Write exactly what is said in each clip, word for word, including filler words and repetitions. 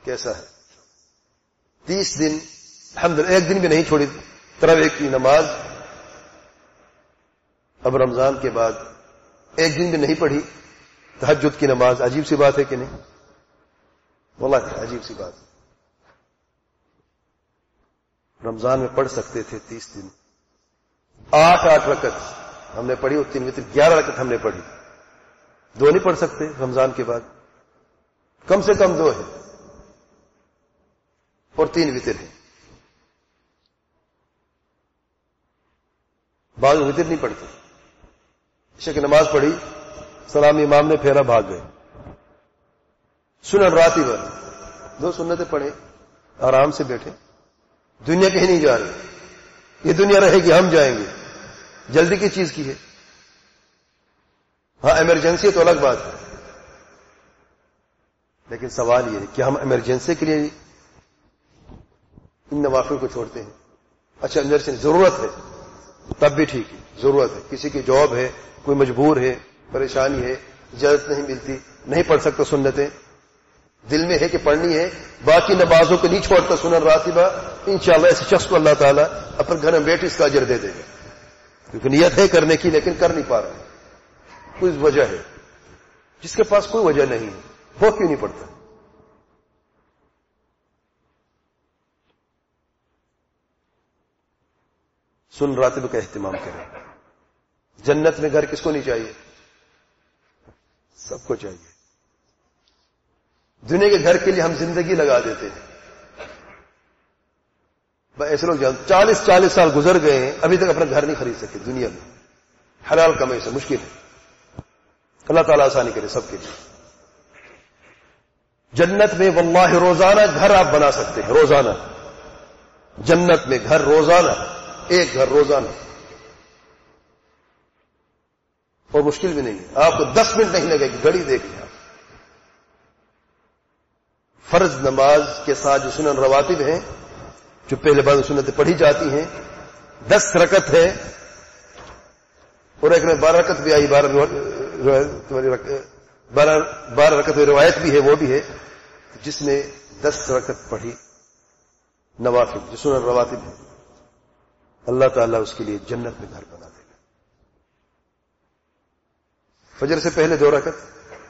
کیسا ہے؟ تیس دن الحمدللہ ایک دن بھی نہیں چھوڑی تراویح کی نماز. اب رمضان کے بعد ایک دن بھی نہیں پڑھی تہجد کی نماز. عجیب سی بات ہے کہ نہیں؟ واللہ عجیب سی بات. رمضان میں پڑھ سکتے تھے تیس دن آٹھ آٹھ رکعت ہم نے پڑھی اور تین وتر گیارہ رکعت ہم نے پڑھی. دو نہیں پڑھ سکتے رمضان کے بعد؟ کم سے کم دو ہے اور تین وتر ہے. بعض وتر نہیں پڑھتے. عشاء کی نماز پڑھی, سلام امام نے پھیرا, بھاگ گئے. سنن راتبہ دو سنتیں پڑھیں, آرام سے بیٹھے. دنیا کہیں نہیں جا رہی, یہ دنیا رہے گی, ہم جائیں گے. جلدی کی چیز کی ہے؟ ہاں ایمرجنسی ہے تو الگ بات ہے, لیکن سوال یہ ہے کہ ہم ایمرجنسی کے لیے ان نوافل کو چھوڑتے ہیں. اچھا ایمرجنسی ضرورت ہے تب بھی ٹھیک ہے, ضرورت ہے, کسی کی جاب ہے, کوئی مجبور ہے, پریشانی ہے, اجازت نہیں ملتی, نہیں پڑھ سکتا سنتیں, دل میں ہے کہ پڑھنی ہے, باقی نمازوں کو نہیں چھوڑتا سنن راتبہ, انشاءاللہ ایسے شخص کو اللہ تعالیٰ اپنے گھر میں بیٹھ اس کا اجر دے دے گا, کیونکہ نیت ہے کرنے کی لیکن کر نہیں پا رہا. کوئی وجہ ہے, جس کے پاس کوئی وجہ نہیں ہے وہ کیوں نہیں پڑھتا؟ سن راتبہ کا اہتمام کریں. جنت میں گھر کس کو نہیں چاہیے؟ سب کو چاہیے. دنیا کے گھر کے لیے ہم زندگی لگا دیتے ہیں. ایسے لوگ جانتے چالیس چالیس سال گزر گئے ہیں ابھی تک اپنا گھر نہیں خرید سکے دنیا میں. حلال کمائی سے مشکل ہے. اللہ تعالیٰ آسانی کرے سب کے لیے. جنت میں واللہ روزانہ گھر آپ بنا سکتے ہیں, روزانہ جنت میں گھر, روزانہ ایک گھر روزانہ, اور مشکل بھی نہیں ہے. آپ کو دس منٹ نہیں لگے گی, گھڑی دیکھ لیں. فرض نماز کے ساتھ جو سنن رواتب ہیں, جو پہلے بعد سنتیں پڑھی جاتی ہیں, دس رکعت ہے, اور ایک میں بارہ رکعت بھی آئی, بارہ بارہ بارہ رکعت روایت بھی ہے, وہ بھی ہے جس میں دس رکعت پڑھی نوافل جو سنن رواتب ہے. اللہ تعالیٰ اس کے لیے جنت میں گھر بنا دے گا. فجر سے پہلے دو رکعت,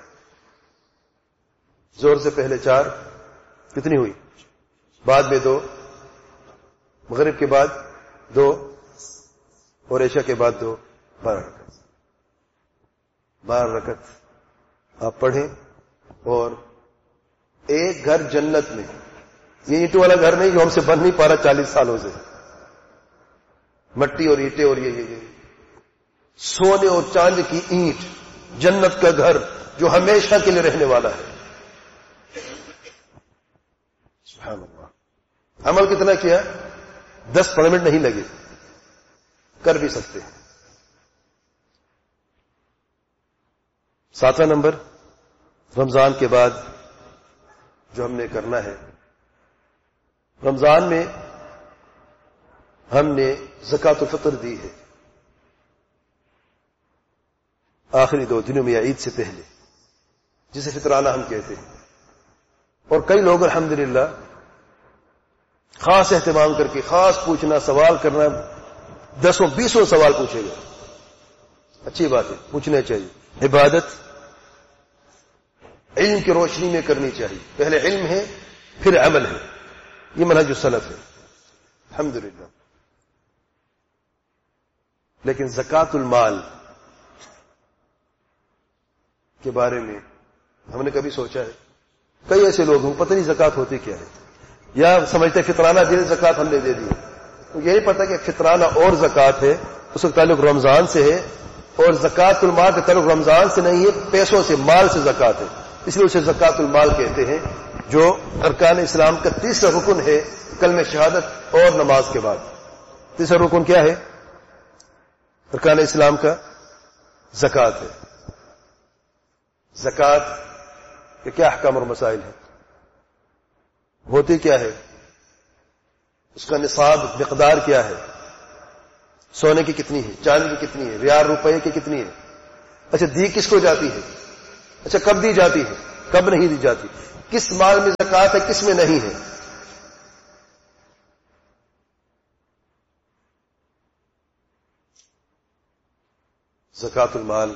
زور سے پہلے چار, کتنی ہوئی؟ بعد میں دو, مغرب کے بعد دو, اور عشاء کے بعد دو, بارہ رکعت. بارہ رکعت آپ پڑھیں, اور ایک گھر جنت میں. یہ اینٹوں والا گھر نہیں جو ہم سے بن نہیں پا رہا چالیس سالوں سے, مٹی اور اینٹیں اور یہ یہ سونے اور چاندی کی اینٹ, جنت کا گھر جو ہمیشہ کے لیے رہنے والا ہے. سبحان اللہ. عمل کتنا کیا؟ دس پندرہ منٹ نہیں لگے, کر بھی سکتے ہیں. ساتواں نمبر, رمضان کے بعد جو ہم نے کرنا ہے, رمضان میں ہم نے زکوٰۃ الفطر دی ہے آخری دو دنوں میں یا عید سے پہلے, جسے فطرانہ ہم کہتے ہیں. اور کئی لوگ الحمدللہ خاص اہتمام کر کے خاص پوچھنا, سوال کرنا, دسوں بیسوں سوال پوچھے گا. اچھی بات ہے, پوچھنا چاہیے. عبادت علم کی روشنی میں کرنی چاہیے. پہلے علم ہے پھر عمل ہے, یہ منہج السلف ہے الحمدللہ. لیکن زکوٰۃ المال کے بارے میں ہم نے کبھی سوچا ہے؟ کئی ایسے لوگ ہیں پتہ نہیں زکوٰۃ ہوتی کیا ہے, یا سمجھتے فطرانہ دن زکوٰۃ ہم نے دے دی. تو یہی پتہ کہ فطرانہ اور زکوٰۃ ہے, اس کا تعلق رمضان سے ہے, اور زکوٰۃ المال کا تعلق رمضان سے نہیں ہے, پیسوں سے, مال سے زکوٰۃ ہے. اس لیے اسے زکوٰۃ المال کہتے ہیں, جو ارکان اسلام کا تیسرا رکن ہے کلمہ شہادت اور نماز کے بعد. تیسرا رکن کیا ہے ارکان اسلام کا؟ زکوٰۃ ہے. زکوٰۃ کے کیا احکام اور مسائل ہیں؟ ہوتی کیا ہے؟ اس کا نصاب مقدار کیا ہے؟ سونے کی کتنی ہے, چاندی کی کتنی ہے, ریال روپے کی کتنی ہے؟ اچھا دی کس کو جاتی ہے؟ اچھا کب دی جاتی ہے, کب نہیں دی جاتی؟ کس مال میں زکات ہے کس میں نہیں ہے. زکات المال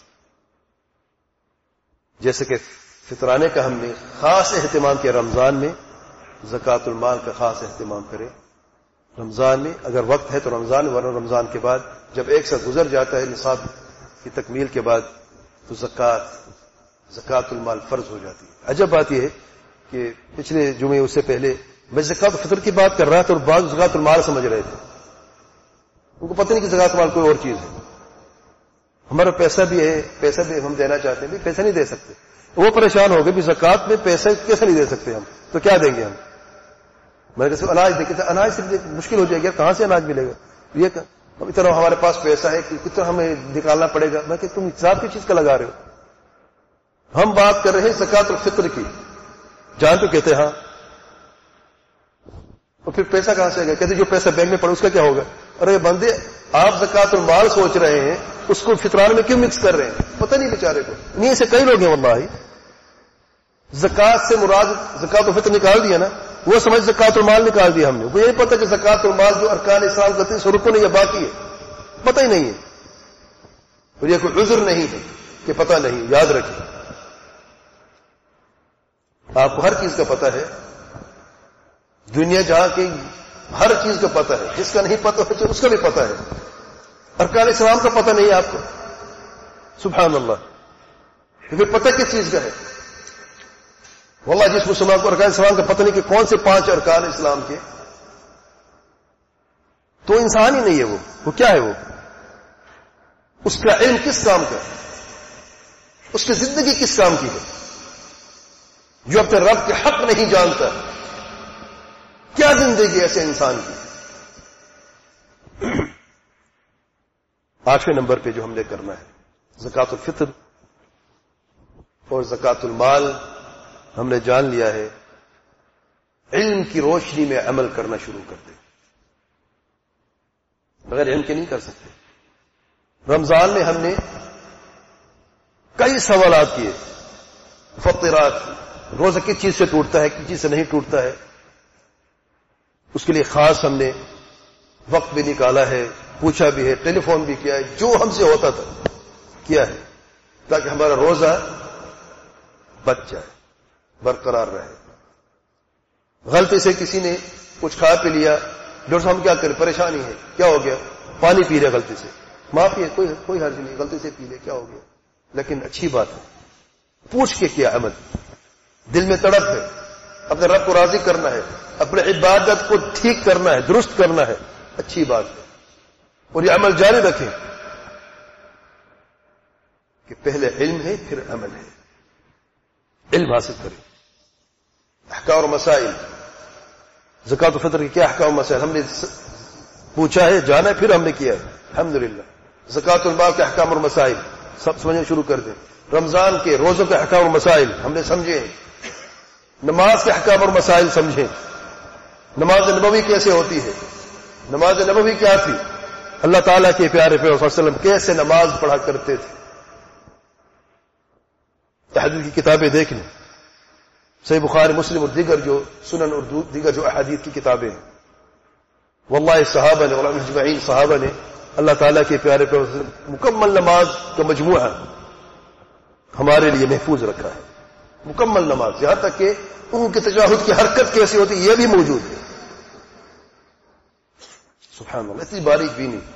جیسے کہ فطرانے کا ہم نے خاص اہتمام کیا رمضان میں، زکات المال کا خاص اہتمام کرے رمضان میں. اگر وقت ہے تو رمضان، ورنہ رمضان کے بعد جب ایک ساتھ گزر جاتا ہے نصاب کی تکمیل کے بعد تو زکات زکات المال فرض ہو جاتی ہے. عجب بات یہ ہے کہ پچھلے جمعے اس سے پہلے میں زکات الفطر کی بات کر رہا تھا اور بعض زکات المال سمجھ رہے تھے. ان کو پتہ نہیں کہ زکات المال کوئی اور چیز ہے. ہمارا پیسہ بھی ہے، پیسہ بھی ہم دینا چاہتے ہیں، بھی پیسہ نہیں دے سکتے. وہ پریشان ہو گئے بھی زکات میں پیسہ کیسے نہیں دے سکتے ہم، تو کیا دیں گے ہم؟ میں نے کہا اناج دیکھے تھے، اناج سے مشکل ہو جائے گا، کہاں سے اناج ملے گا؟ یہ اب اتنا ہمارے پاس پیسہ ہے کہ کتنا ہمیں نکالنا پڑے گا. میں کہ تم حساب کی چیز کا لگا رہے ہو. ہم بات کر رہے ہیں زکات الفطر کی. جان تو کہتے ہاں، اور پھر پیسہ کہاں سے آئے گا؟ کہتے جو پیسہ بینک میں پڑے اس کا کیا ہوگا؟ ارے بندے آپ زکات المال سوچ رہے ہیں، اس کو فطران میں کیوں مکس کر رہے ہیں؟ پتہ نہیں بیچارے کو. نہیں ایسے کئی لوگ ہیں واللہ. زکات سے مراد زکات الفطر نکال دیا نا، وہ سمجھ زکات المال نکال دیا ہم نے. وہ یہی پتہ کہ زکات المال جو ارکان اسلام کا تین سو رکن ہے یا باقی ہے، پتہ ہی نہیں ہے. اور یہ کوئی عذر نہیں ہے کہ پتہ نہیں. یاد رکھیں آپ کو ہر چیز کا پتہ ہے، دنیا جہاں کی ہر چیز کا پتہ ہے. جس کا نہیں پتہ ہے اس کا بھی پتہ ہے. ارکان اسلام کا پتہ نہیں ہے آپ کو، سبحان اللہ. پھر پتہ کس چیز کا ہے؟ واللہ جس مسلمان کو ارکان اسلام کا پتہ نہیں کہ کون سے پانچ ارکان اسلام کے، تو انسان ہی نہیں ہے. وہ وہ کیا ہے؟ وہ اس کا علم کس کام کا ہے؟ اس کی زندگی کس کام کی ہے؟ جو اپنے رب کے حق نہیں جانتا، کیا زندگی ایسے انسان کی؟ آٹھویں نمبر پہ جو ہم نے کرنا ہے زکات الفطر اور زکات المال، ہم نے جان لیا ہے علم کی روشنی میں عمل کرنا شروع کر دیں. بغیر علم کے نہیں کر سکتے. رمضان میں ہم نے کئی سوالات کیے. فطرات، روزہ کس چیز سے ٹوٹتا ہے کس چیز سے نہیں ٹوٹتا ہے، اس کے لیے خاص ہم نے وقت بھی نکالا ہے، پوچھا بھی ہے، ٹیلی فون بھی کیا ہے، جو ہم سے ہوتا تھا کیا ہے، تاکہ ہمارا روزہ بچ جائے، برقرار رہے. غلطی سے کسی نے کچھ کھا پی لیا، ڈاکٹر صاحب ہم کیا کریں، پریشانی ہے، کیا ہو گیا؟ پانی پی رہے غلطی سے، معافی ہے، کوئی کوئی حرج نہیں، غلطی سے پی لے، کیا ہو گیا؟ لیکن اچھی بات ہے پوچھ کے کیا عمل، دل میں تڑپ ہے، اپنے رب کو راضی کرنا ہے، اپنے عبادت کو ٹھیک کرنا ہے، درست کرنا ہے، اچھی بات ہے. اور یہ عمل جاری رکھیں کہ پہلے علم ہے پھر عمل ہے. علم حاصل کریں. احکام اور مسائل، زکات الفطر کے کیا احکام اور مسائل ہم نے پوچھا ہے، جانا ہے، پھر ہم نے کیا ہے الحمدللہ. زکات المال کے احکام اور مسائل سب سمجھنا شروع کر دیں. رمضان کے روزوں کے احکام اور مسائل ہم نے سمجھے. نماز کے احکام اور مسائل سمجھیں. نماز نبوی کیسے ہوتی ہے، نماز نبوی کیا تھی، اللہ تعالیٰ کے پیارے پیغمبر صلی اللہ علیہ وسلم کیسے نماز پڑھا کرتے تھے. حدیث کی کتابیں دیکھ لیں، صحیح بخاری مسلم اور دیگر جو سنن اور دیگر جو احادیث کی کتابیں ہیں. واللہ صحابہ نے علماء اجمعین صحابہ نے اللہ تعالیٰ کے پیارے پیغمبر صلی اللہ علیہ وسلم مکمل نماز کا مجموعہ ہمارے لیے محفوظ رکھا ہے. مکمل نماز، یہاں تک کہ ان کے تشہد کی حرکت کیسی ہوتی یہ بھی موجود ہے. سبحان اللہ، اتنی باریک بھی نہیں.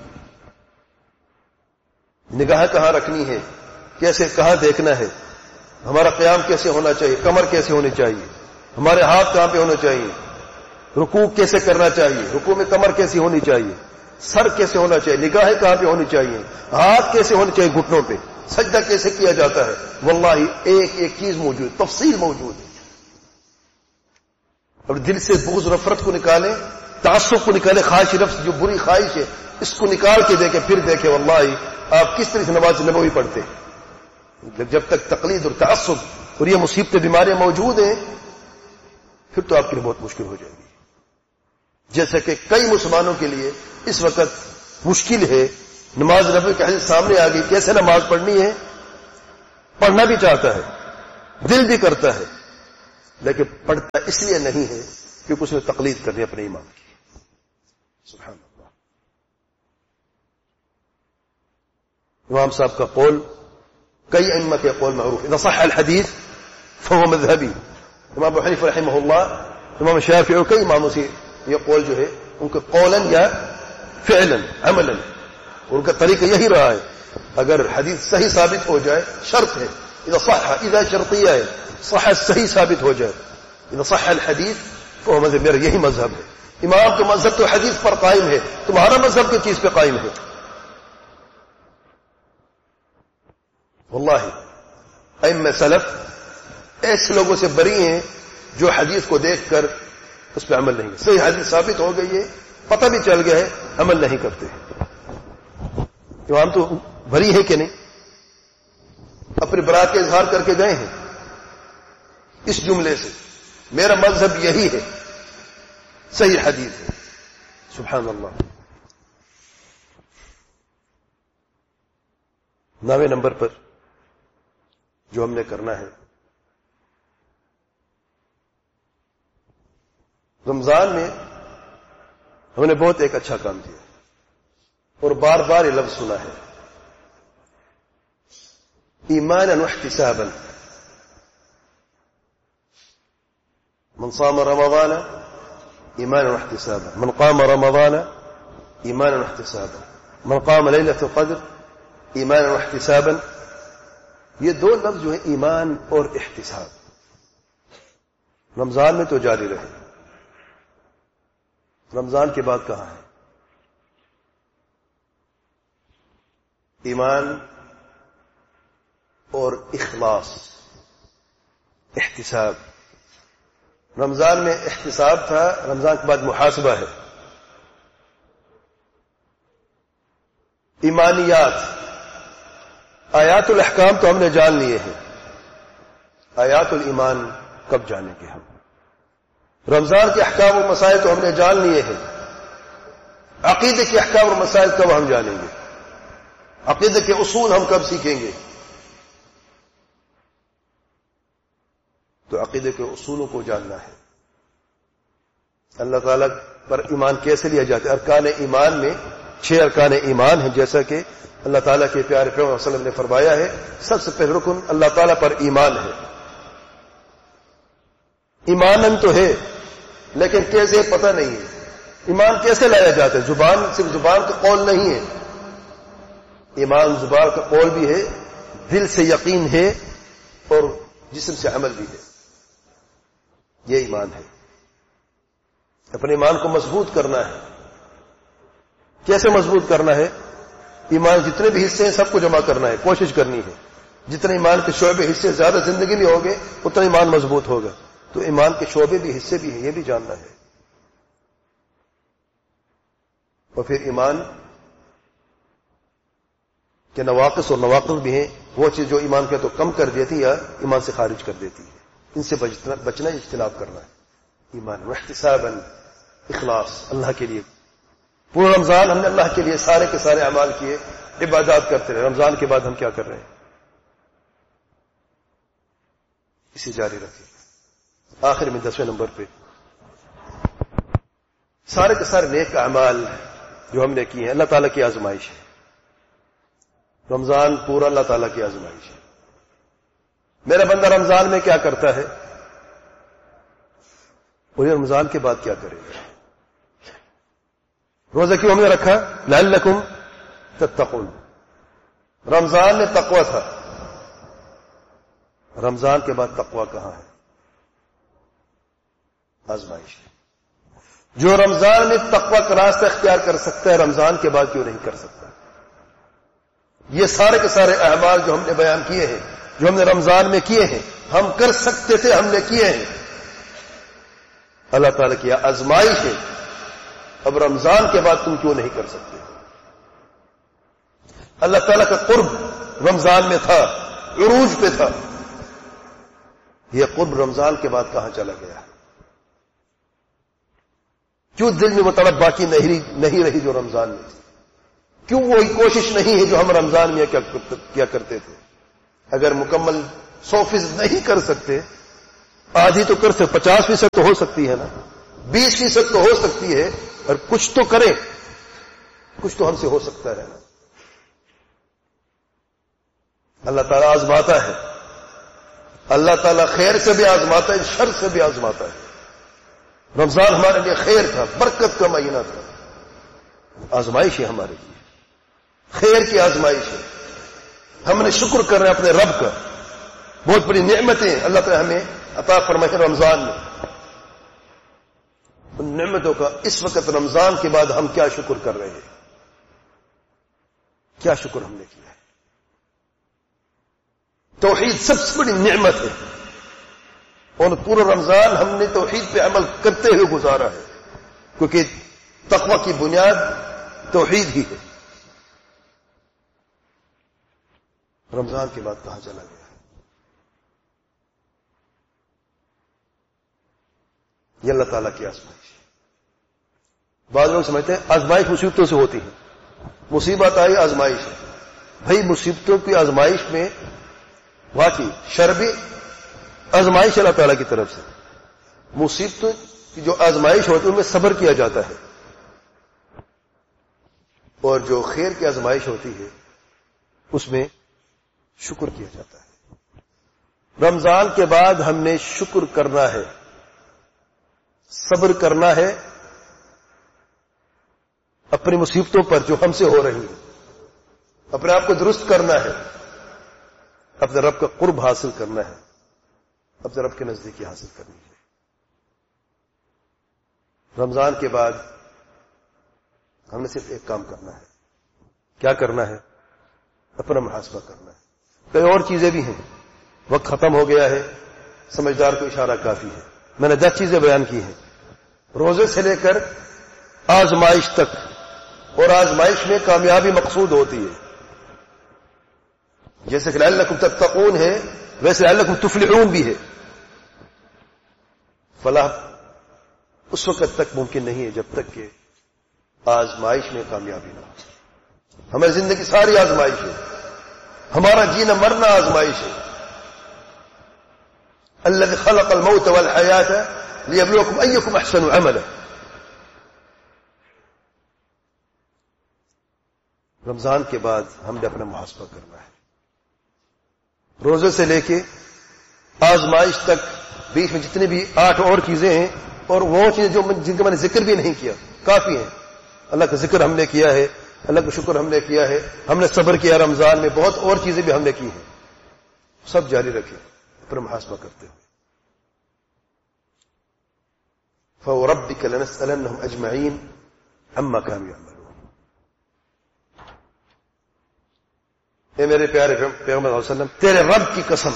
نگاہ کہاں رکھنی ہے، کیسے کہاں دیکھنا ہے، ہمارا قیام کیسے ہونا چاہیے، کمر کیسے ہونی چاہیے، ہمارے ہاتھ کہاں پہ ہونا چاہیے، رکوع کیسے کرنا چاہیے، رکوع میں کمر کیسی ہونی چاہیے، سر کیسے ہونا چاہیے، نگاہیں کہاں پہ ہونی چاہیے، ہاتھ کیسے ہونے چاہیے گھٹنوں پہ، سجدہ کیسے کیا جاتا ہے. واللہ ایک ایک چیز موجود، تفصیل موجود ہے. اور دل سے بغض و نفرت کو نکالیں، تعصب کو نکالیں، خواہش نفس جو بری خواہش ہے اس کو نکال کے دیکھیں، پھر دیکھیں واللہ آپ کس طرح سے نماز نبوی پڑھتے. جب تک تقلید اور تعصب اور یہ مصیبتیں بیماریاں موجود ہیں پھر تو آپ کے لیے بہت مشکل ہو جائے گی. جیسے کہ کئی مسلمانوں کے لیے اس وقت مشکل ہے، نماز نبوی کا حدیث سامنے آ گئی، کیسے نماز پڑھنی ہے، پڑھنا بھی چاہتا ہے، دل بھی کرتا ہے، لیکن پڑھتا اس لیے نہیں ہے کیونکہ اس نے تقلید کرنی اپنے امام کی. سبحان اللہ. امام صاحب کا قول کئی ائمہ کے قول معروف. اذا صح الحدیث فهو مذهبی. امام ابو حنیفہ رحمہ اللہ، امام شافعی اور کئی اماموں سے یہ قول جو ہے ان کا قولاً یا فعلاً عملاً ان کا طریقہ یہی رہا ہے. اگر حدیث صحیح ثابت ہو جائے، شرط ہے اذا صح، اذا شرطیہ ہے، صح صحیح ثابت ہو جائے، اذا صح الحدیث فهو مذهب. میرا یہی مذہب ہے. امام کا مذہب تو حدیث پر قائم ہے، تمہارا مذہب کس چیز پہ قائم ہے؟ واللہ ائمہ سلف ایسے لوگوں سے بری ہیں جو حدیث کو دیکھ کر اس پہ عمل نہیں. صحیح حدیث ثابت ہو گئی ہے، پتہ بھی چل گیا ہے، عمل نہیں کرتے. امام تو بری ہے کہ نہیں؟ اپنی برات کا اظہار کر کے گئے ہیں اس جملے سے، میرا مذہب یہی ہے، صحیح حدیث ہے. سبحان اللہ. نویں نمبر پر جو ہم نے کرنا ہے، رمضان میں ہم نے بہت ایک اچھا کام کیا اور بار بار یہ لفظ سنا ہے، ایمانا واحتسابا. من صام رمضان ایمانا واحتسابا، من قام رمضان ایمانا واحتسابا، من قام ليلة القدر ایمانا واحتسابا. یہ دو لفظ جو ہیں ایمان اور احتساب، رمضان میں تو جاری رہے. رمضان کے بعد کہاں ہے؟ ایمان اور اخلاص، احتساب. رمضان میں احتساب تھا، رمضان کے بعد محاسبہ ہے. ایمانیات، آیات الاحکام تو ہم نے جان لیے ہیں، آیات الایمان کب جانیں گے ہم؟ رمضان کے احکام اور مسائل تو ہم نے جان لیے ہیں، عقیدے کے احکام اور مسائل کب ہم جانیں گے؟ عقیدے کے اصول ہم کب سیکھیں گے؟ تو عقیدے کے اصولوں کو جاننا ہے. اللہ تعالیٰ پر ایمان کیسے لیا جاتا ہے؟ ارکان ایمان میں چھ ارکان ایمان ہیں، جیسا کہ اللہ تعالیٰ کے پیارے پیغمبر صلی اللہ علیہ وسلم نے فرمایا ہے. سب سے پہلے رکن اللہ تعالیٰ پر ایمان ہے. ایمانن تو ہے لیکن کیسے پتہ نہیں ہے. ایمان کیسے لایا جاتا ہے؟ زبان، صرف زبان کا قول نہیں ہے. ایمان زبان کا قول بھی ہے، دل سے یقین ہے اور جسم سے عمل بھی ہے. یہ ایمان ہے. اپنے ایمان کو مضبوط کرنا ہے. کیسے مضبوط کرنا ہے؟ ایمان جتنے بھی حصے ہیں سب کو جمع کرنا ہے، کوشش کرنی ہے. جتنے ایمان کے شعبے حصے زیادہ زندگی میں ہوگے اتنا ایمان مضبوط ہوگا. تو ایمان کے شعبے بھی حصے بھی ہیں، یہ بھی جاننا ہے. اور پھر ایمان کے نواقص اور نواقص بھی ہیں، وہ چیز جو ایمان کے تو کم کر دیتی ہے ایمان سے خارج کر دیتی ہے. ان سے بچنا بچنا اجتناب کرنا ہے. ایمان واحتسابا، اخلاص اللہ کے لیے. پورا رمضان ہم نے اللہ کے لیے سارے کے سارے اعمال کیے، عبادات کرتے رہے. رمضان کے بعد ہم کیا کر رہے ہیں؟ اسے جاری رکھیں. آخر میں دسویں نمبر پہ سارے کے سارے نیک اعمال جو ہم نے کیے ہیں اللہ تعالیٰ کی آزمائش ہے. رمضان پورا اللہ تعالیٰ کی آزمائش ہے. میرا بندہ رمضان میں کیا کرتا ہے اور یہ رمضان کے بعد کیا کرے گا؟ روزہ کیوں ہم نے رکھا؟ لعلکم تتقون. رمضان میں تقوی تھا، رمضان کے بعد تقوی کہاں ہے؟ آزمائش ہے. جو رمضان میں تقوی کا راستہ اختیار کر سکتا ہے رمضان کے بعد کیوں نہیں کر سکتا؟ یہ سارے کے سارے اعمال جو ہم نے بیان کیے ہیں، جو ہم نے رمضان میں کیے ہیں، ہم کر سکتے تھے، ہم نے کیے ہیں. اللہ تعالیٰ کی آزمائش ہے. اب رمضان کے بعد تم کیوں نہیں کر سکتے؟ اللہ تعالیٰ کا قرب رمضان میں تھا، عروج پہ تھا. یہ قرب رمضان کے بعد کہاں چلا گیا؟ کیوں دل میں وہ طلب باقی نہیں رہی جو رمضان میں تھی؟ کیوں وہی کوشش نہیں ہے جو ہم رمضان میں کیا کرتے تھے؟ اگر مکمل سو فیصد نہیں کر سکتے آدھی تو کر سکتے، پچاس فیصد تو ہو سکتی ہے نا، بیس فیصد تو ہو سکتی ہے، اور کچھ تو کریں، کچھ تو ہم سے ہو سکتا ہے نا۔ اللہ تعالیٰ آزماتا ہے، اللہ تعالیٰ خیر سے بھی آزماتا ہے، شر سے بھی آزماتا ہے۔ رمضان ہمارے لیے خیر تھا، برکت کا مہینہ تھا، آزمائش ہے ہمارے لیے، خیر کی آزمائش ہے۔ ہم نے شکر کر رہے ہیں اپنے رب کا، بہت بڑی نعمتیں اللہ تعالیٰ ہمیں عطا فرمائے رمضان میں، ان نعمتوں کا اس وقت رمضان کے بعد ہم کیا شکر کر رہے ہیں، کیا شکر ہم نے کیا ہے۔ توحید سب سے بڑی نعمت ہے، اور پورا رمضان ہم نے توحید پہ عمل کرتے ہوئے گزارا ہے، کیونکہ تقوی کی بنیاد توحید ہی ہے۔ رمضان کے بعد کہاں چلا گیا؟ یہ اللہ تعالیٰ کی آزمائش ہے۔ بعض لوگ سمجھتے ہیں آزمائش مصیبتوں سے ہوتی ہے، مصیبت آئی آزمائش ہے۔ بھائی مصیبتوں کی آزمائش میں واقعی شر بھی آزمائش اللہ تعالیٰ کی طرف سے، مصیبتوں کی جو آزمائش ہوتی ہے ان میں صبر کیا جاتا ہے، اور جو خیر کی آزمائش ہوتی ہے اس میں شکر کیا جاتا ہے۔ رمضان کے بعد ہم نے شکر کرنا ہے، صبر کرنا ہے اپنی مصیبتوں پر جو ہم سے ہو رہی ہیں، اپنے آپ کو درست کرنا ہے، اپنے رب کا قرب حاصل کرنا ہے، اپنے رب کے نزدیکی حاصل کرنی ہے۔ رمضان کے بعد ہم نے صرف ایک کام کرنا ہے، کیا کرنا ہے؟ اپنا محاسبہ کرنا ہے۔ کئی اور چیزیں بھی ہیں، وقت ختم ہو گیا ہے، سمجھدار کو اشارہ کافی ہے۔ میں نے دس چیزیں بیان کی ہیں، روزے سے لے کر آزمائش تک، اور آزمائش میں کامیابی مقصود ہوتی ہے، جیسے کہ لعلکم تتقون ہے، ویسے لعلکم تفلحون بھی ہے۔ فلاح اس وقت تک ممکن نہیں ہے جب تک کہ آزمائش میں کامیابی نہ ہو۔ ہماری زندگی ساری آزمائش ہے، ہمارا جینا مرنا آزمائش ہے۔ الذی خلق الموت والحیات لیبلوکم ایکم احسن عملا۔ رمضان کے بعد ہم نے اپنا محاسبہ کرنا ہے، روزے سے لے کے آزمائش تک، بیچ میں جتنی بھی آٹھ اور چیزیں ہیں، اور وہ چیزیں جو جن کا میں نے ذکر بھی نہیں کیا، کافی ہیں۔ اللہ کا ذکر ہم نے کیا ہے، اللہ کا شکر ہم نے کیا ہے، ہم نے صبر کیا رمضان میں، بہت اور چیزیں بھی ہم نے کی ہیں، سب جاری رکھیں اپنا محاسبہ کرتے ہوئے۔ فَوَرَبِّكَ لَنَسْأَلَنَّهُمْ أَجْمَعِينَ عَمَّا كَانُوا يَعْمَلُونَ۔ اے میرے پیارے پیغمبر صلی اللہ علیہ وسلم، تیرے رب کی قسم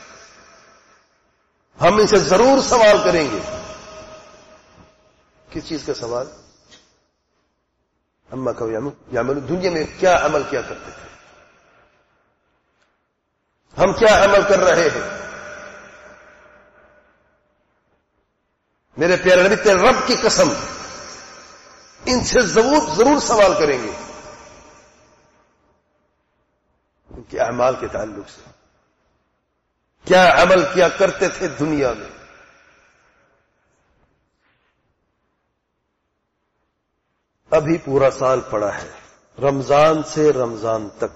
ہم ان سے ضرور سوال کریں گے۔ کس چیز کا سوال؟ عَمَّا كَانُوا يَعْمَلُونَ، دنیا میں کیا عمل کیا کرتے تھے، ہم کیا عمل کر رہے ہیں۔ میرے پیارے نبی، تیرے رب کی قسم ان سے ضرور ضرور سوال کریں گے ان کے اعمال کے تعلق سے، کیا عمل کیا کرتے تھے دنیا میں۔ ابھی پورا سال پڑا ہے، رمضان سے رمضان تک،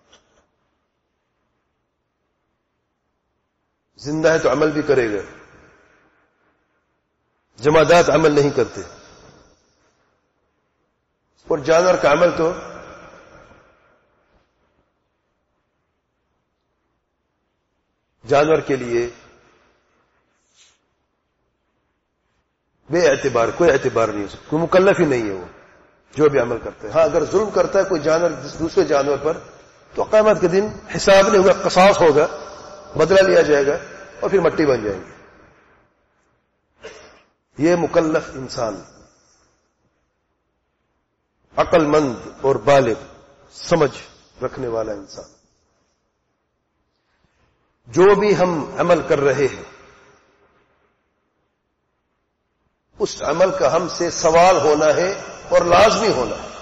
زندہ ہے تو عمل بھی کرے گا، جمادات عمل نہیں کرتے، اور جانور کا عمل تو جانور کے لیے بے اعتبار، کوئی اعتبار نہیں ہو سکتا، کوئی مکلف ہی نہیں ہے وہ جو بھی عمل کرتا ہے۔ ہاں اگر ظلم کرتا ہے کوئی جانور دوسرے جانور پر تو قیامت کے دن حساب نہیں ہوگا، قصاص ہوگا، بدلہ لیا جائے گا اور پھر مٹی بن جائیں گے۔ یہ مکلف انسان، عقل مند اور بالغ سمجھ رکھنے والا انسان، جو بھی ہم عمل کر رہے ہیں اس عمل کا ہم سے سوال ہونا ہے اور لازمی ہونا ہے۔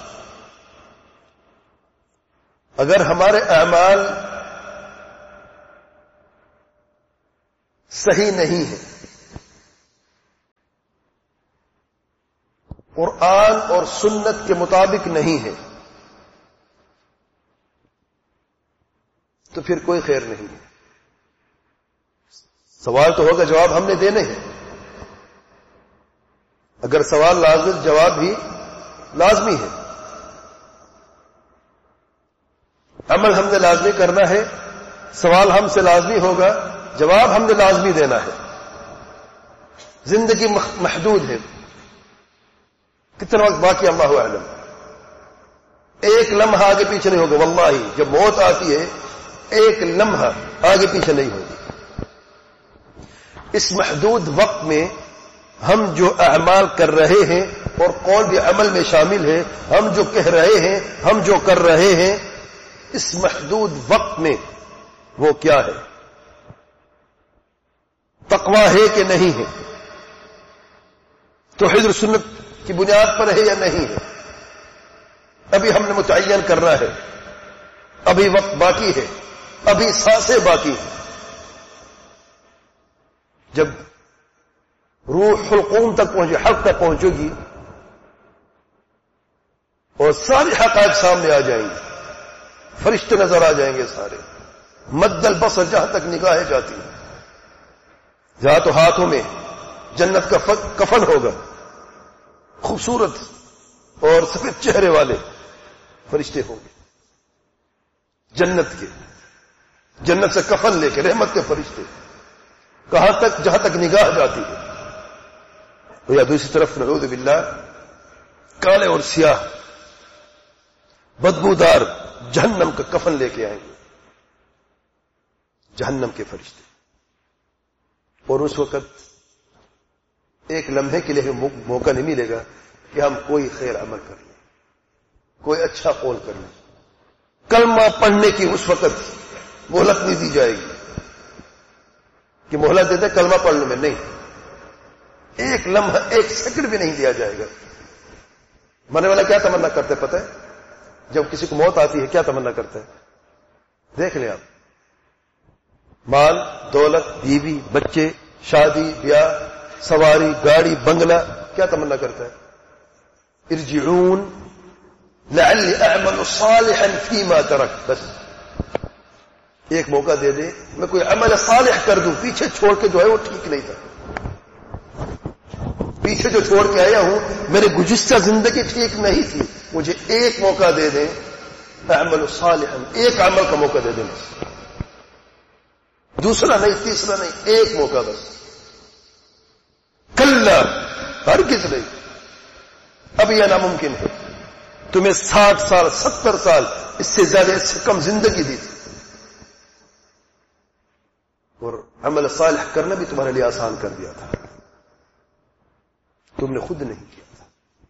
اگر ہمارے اعمال صحیح نہیں ہیں، قرآن اور سنت کے مطابق نہیں ہے تو پھر کوئی خیر نہیں ہے. سوال تو ہوگا، جواب ہم نے دینے ہیں. اگر سوال لازمی، جواب بھی لازمی ہے. عمل ہم نے لازمی کرنا ہے، سوال ہم سے لازمی ہوگا، جواب ہم نے لازمی دینا ہے. زندگی محدود ہے، کتنا وقت باقی اللہ اعلم. ایک لمحہ آگے پیچھے نہیں ہوگا. واللہ جب موت آتی ہے ایک لمحہ آگے پیچھے نہیں ہوگی. اس محدود وقت میں ہم جو اعمال کر رہے ہیں اور قول بھی عمل میں شامل ہے، ہم جو کہہ رہے ہیں، ہم جو کر رہے ہیں، اس محدود وقت میں وہ کیا ہے؟ تقوی ہے کہ نہیں ہے؟ توحید و سنت کی بنیاد پر ہے یا نہیں ہے؟ ابھی ہم نے متعین کرنا ہے. ابھی وقت باقی ہے، ابھی سانسیں باقی ہیں. جب روح القوم تک پہنچے، حق تک پہنچے گی اور سارے حقائق سامنے آ جائیں گے، فرشتے نظر آ جائیں گے سارے. مد البصر جہاں تک نگاہیں جاتی ہیں، جہاں تو ہاتھوں میں جنت کا کفن ہوگا، خوبصورت اور سفید چہرے والے فرشتے ہوں گے جنت کے، جنت سے کفن لے کے رحمت کے فرشتے. کہاں تک؟ جہاں تک نگاہ جاتی ہے. یا دوسری طرف نعوذ باللہ کالے اور سیاہ بدبودار جہنم کا کفن لے کے آئیں گے جہنم کے فرشتے. اور اس وقت ایک لمحے کے لیے موقع نہیں ملے گا کہ ہم کوئی خیر عمل کر لیں، کوئی اچھا قول کر لیں. کلمہ پڑھنے کی اس وقت مہلت نہیں دی جائے گی کہ مہلت دیتے کلمہ پڑھنے میں، نہیں. ایک لمحہ، ایک سیکنڈ بھی نہیں دیا جائے گا. مرنے والا کیا تمنا کرتا ہے پتہ ہے؟ جب کسی کو موت آتی ہے کیا تمنا کرتا ہے؟ دیکھ لیں آپ، مال، دولت، بیوی، بچے، شادی، بیاہ، سواری، گاڑی، بنگلہ، کیا تمنا کرتا ہے؟ ارجعون لعلی اعمل صالحا فیما ترک. بس ایک موقع دے دے میں کوئی عمل صالح کر دوں. پیچھے چھوڑ کے جو ہے وہ ٹھیک نہیں تھا، پیچھے جو چھوڑ کے آیا ہوں میرے گزشتہ زندگی ٹھیک نہیں تھی. مجھے ایک موقع دے دیں، اعمل صالحا، ایک عمل کا موقع دے دیں، دوسرا نہیں، تیسرا نہیں، ایک موقع بس. کلا، ہرگز نہیں. اب یہ ناممکن ہے. تمہیں ساٹھ سال، ستر سال، اس سے زیادہ، اس سے کم زندگی دی تھی، اور عمل صالح کرنا بھی تمہارے لیے آسان کر دیا تھا، تم نے خود نہیں کیا تھا.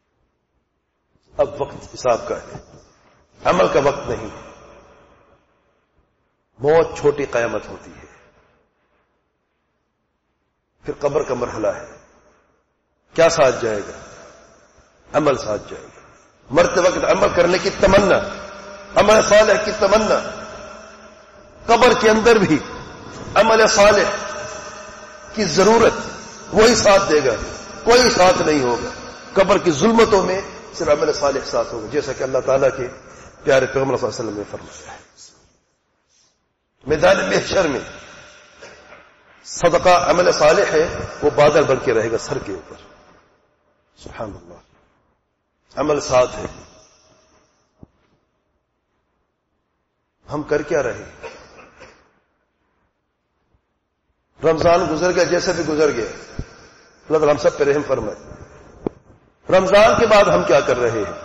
اب وقت حساب کا ہے، عمل کا وقت نہیں. بہت چھوٹی قیامت ہوتی ہے، پھر قبر کا مرحلہ ہے. کیا ساتھ جائے گا؟ عمل ساتھ جائے گا. مرتے وقت عمل کرنے کی تمنا، عمل صالح کی تمنا. قبر کے اندر بھی عمل صالح کی ضرورت، وہی ساتھ دے گا، کوئی ساتھ نہیں ہوگا. قبر کی ظلمتوں میں صرف عمل صالح ساتھ ہوگا، جیسا کہ اللہ تعالیٰ کے پیارے پیغمبر صلی اللہ علیہ وسلم نے فرمایا ہے. میدان محشر میں صدقہ عمل صالح ہے، وہ بادل بن کے رہے گا سر کے اوپر. سبحان اللہ، عمل ساتھ ہے. ہم کر کیا رہے؟ رمضان گزر گیا جیسے بھی گزر گیا، اللہ تعالیٰ ہم سب پہ رحم فرمائے. رمضان کے بعد ہم کیا کر رہے ہیں؟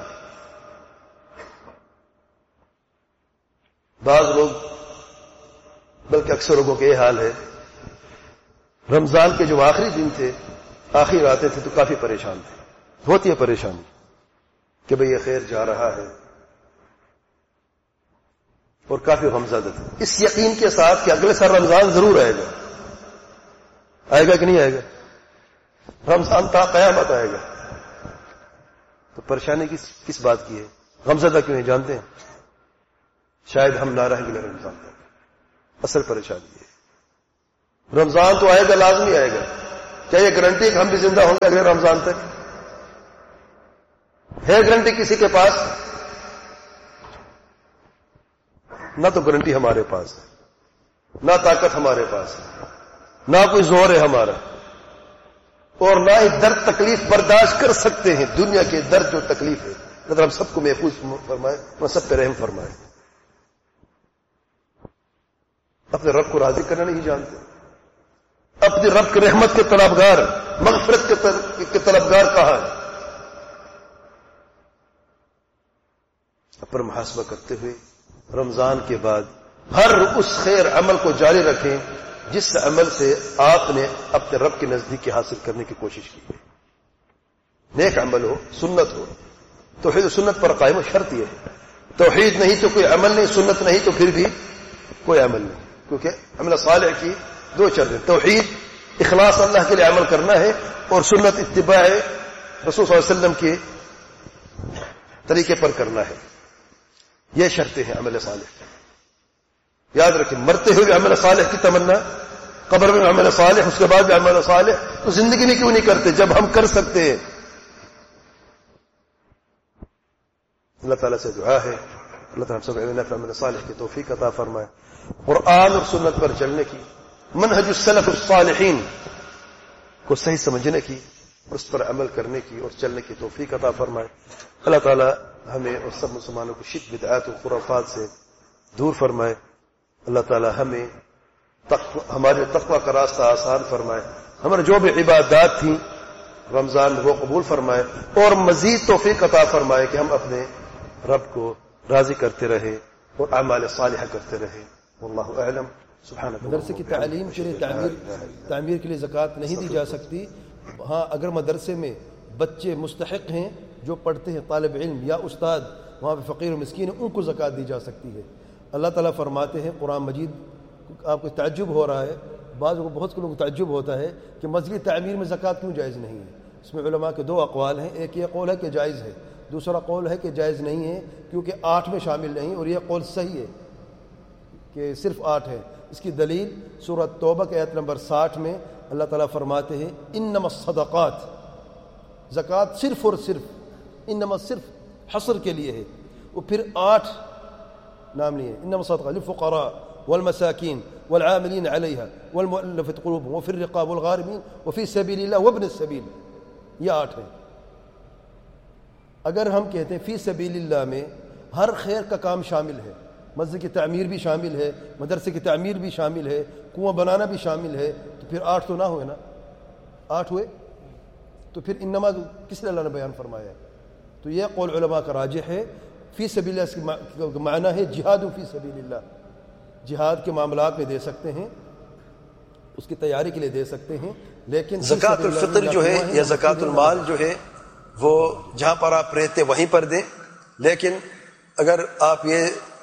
بعض لوگ، بلکہ اکثر لوگوں کے یہ حال ہے، رمضان کے جو آخری دن تھے، آخری راتیں تھے، تو کافی پریشان تھے. ہوتی ہے پریشانی کہ بھئی یہ خیر جا رہا ہے، اور کافی غمزدہ تھے، اس یقین کے ساتھ کہ اگلے سال رمضان ضرور آئے گا. آئے گا کہ نہیں آئے گا؟ رمضان تا قیامت آئے گا. تو پریشانی کس کس بات کی ہے؟ غمزدہ کیوں ہیں جانتے ہیں؟ شاید ہم نہ رہیں گے رمضان تک. اصل پریشانی ہے رمضان تو آئے گا، لازمی آئے گا. کیا یہ گارنٹی کہ ہم بھی زندہ ہوں گے اگلے رمضان تک؟ ہے گارنٹی کسی کے پاس؟ نہ تو گارنٹی ہمارے پاس ہے، نہ طاقت ہمارے پاس ہے، نہ کوئی زور ہے ہمارا، اور نہ ہی درد تکلیف برداشت کر سکتے ہیں۔ دنیا کے درد جو تکلیف ہے، اللہ ہم سب کو محفوظ فرمائے اور سب پہ رحم فرمائے۔ اپنے رب کو راضی کرنا نہیں جانتے، اپنے رب کی رحمت کے طلبگار، مغفرت کے طلبگار کہاں ہے؟ اپنا محاسبہ کرتے ہوئے رمضان کے بعد ہر اس خیر عمل کو جاری رکھیں جس عمل سے آپ نے اپنے رب کے نزدیکی حاصل کرنے کی کوشش کی ہے۔ نیک عمل ہو، سنت ہو، توحید و سنت پر قائم و شرط یہ ہے۔ توحید نہیں تو کوئی عمل نہیں، سنت نہیں تو پھر بھی کوئی عمل نہیں، کیونکہ عمل صالح کی دو شرط ہیں۔ توحید اخلاص اللہ کے لیے عمل کرنا ہے، اور سنت اتباع رسول صلی اللہ علیہ وسلم کے طریقے پر کرنا ہے۔ یہ شرطیں ہیں عمل صالح۔ یاد رکھیں، مرتے ہوئے عمل صالح کی تمنا، قبر میں عمل صالح، اس کے بعد بھی عمل صالح، تو زندگی میں کیوں نہیں کرتے جب ہم کر سکتے ہیں؟ اللہ تعالیٰ سے دعا ہے اللہ تعالیٰ سب عمل صالح کی توفیق عطا فرمائے، قرآن اور سنت پر چلنے کی، منہج السلف الصالحین کو صحیح سمجھنے کی، اس پر عمل کرنے کی اور چلنے کی توفیق عطا فرمائے۔ اللہ تعالیٰ ہمیں اور سب مسلمانوں کو شرک بدعات و خرافات سے دور فرمائے۔ اللہ تعالیٰ ہمیں تقوی، ہمارے تقوی کا راستہ آسان فرمائے، ہمارے جو بھی عبادات تھیں رمضان وہ قبول فرمائے، اور مزید توفیق عطا فرمائے کہ ہم اپنے رب کو راضی کرتے رہیں اور اعمال صالحہ کرتے رہیں۔ واللہ اعلم۔ سبحانک۔ مدرسے کی تعلیم کے لیے تعمیر تعمیر کے لیے زکوٰۃ نہیں دی جا سکتی۔ ہاں، اگر مدرسے میں بچے مستحق ہیں جو پڑھتے ہیں، طالب علم یا استاد وہاں پہ فقیر و مسکین ہیں، ان کو زکوٰۃ دی جا سکتی ہے۔ اللہ تعالیٰ فرماتے ہیں قرآن مجید، آپ کو تعجب ہو رہا ہے، بعض کو بہت سے لوگوں کو تعجب ہوتا ہے کہ مسجد تعمیر میں زکوٰۃ کیوں جائز نہیں ہے۔ اس میں علماء کے دو اقوال ہیں، ایک یہ قول ہے کہ جائز ہے، دوسرا قول ہے کہ جائز نہیں ہے کیونکہ آٹھ میں شامل نہیں، اور یہ قول صحیح ہے کہ صرف آٹھ ہے۔ اس کی دلیل سورۃ توبہ کے آیت نمبر ساٹھ میں اللہ تعالیٰ فرماتے ہیں انما الصدقات، زکوٰۃ صرف اور صرف، انما صرف حصر کے لیے ہے، وہ پھر آٹھ نام نہیں ہے۔ انما الصدقات للفقراء والمساکین والعاملین علیہا والمؤلفۃ قلوبہم وفی الرقاب والغارمین وفی سبیل اللہ وابن السبیل، یہ آٹھ ہے۔ اگر ہم کہتے ہیں فی سبیل اللہ میں ہر خیر کا کام شامل ہے، مسجد کی تعمیر بھی شامل ہے، مدرسے کی تعمیر بھی شامل ہے، کنواں بنانا بھی شامل ہے، تو پھر آٹھ تو نہ ہوئے نا، آٹھ ہوئے تو پھر انما کس لیے اللہ نے بیان فرمایا ہے؟ تو یہ قول علماء کا راجح ہے۔ فی سبیل اللہ کا معنی ہے جہاد فی سبیل اللہ، جہاد کے معاملات میں دے سکتے ہیں، اس کی تیاری کے لیے دے سکتے ہیں، لیکن زکوٰۃ الفطر جو ہے یا زکوٰۃ المال جو ہے وہ جہاں پر آپ رہتے وہیں پر دیں، لیکن اگر آپ یہ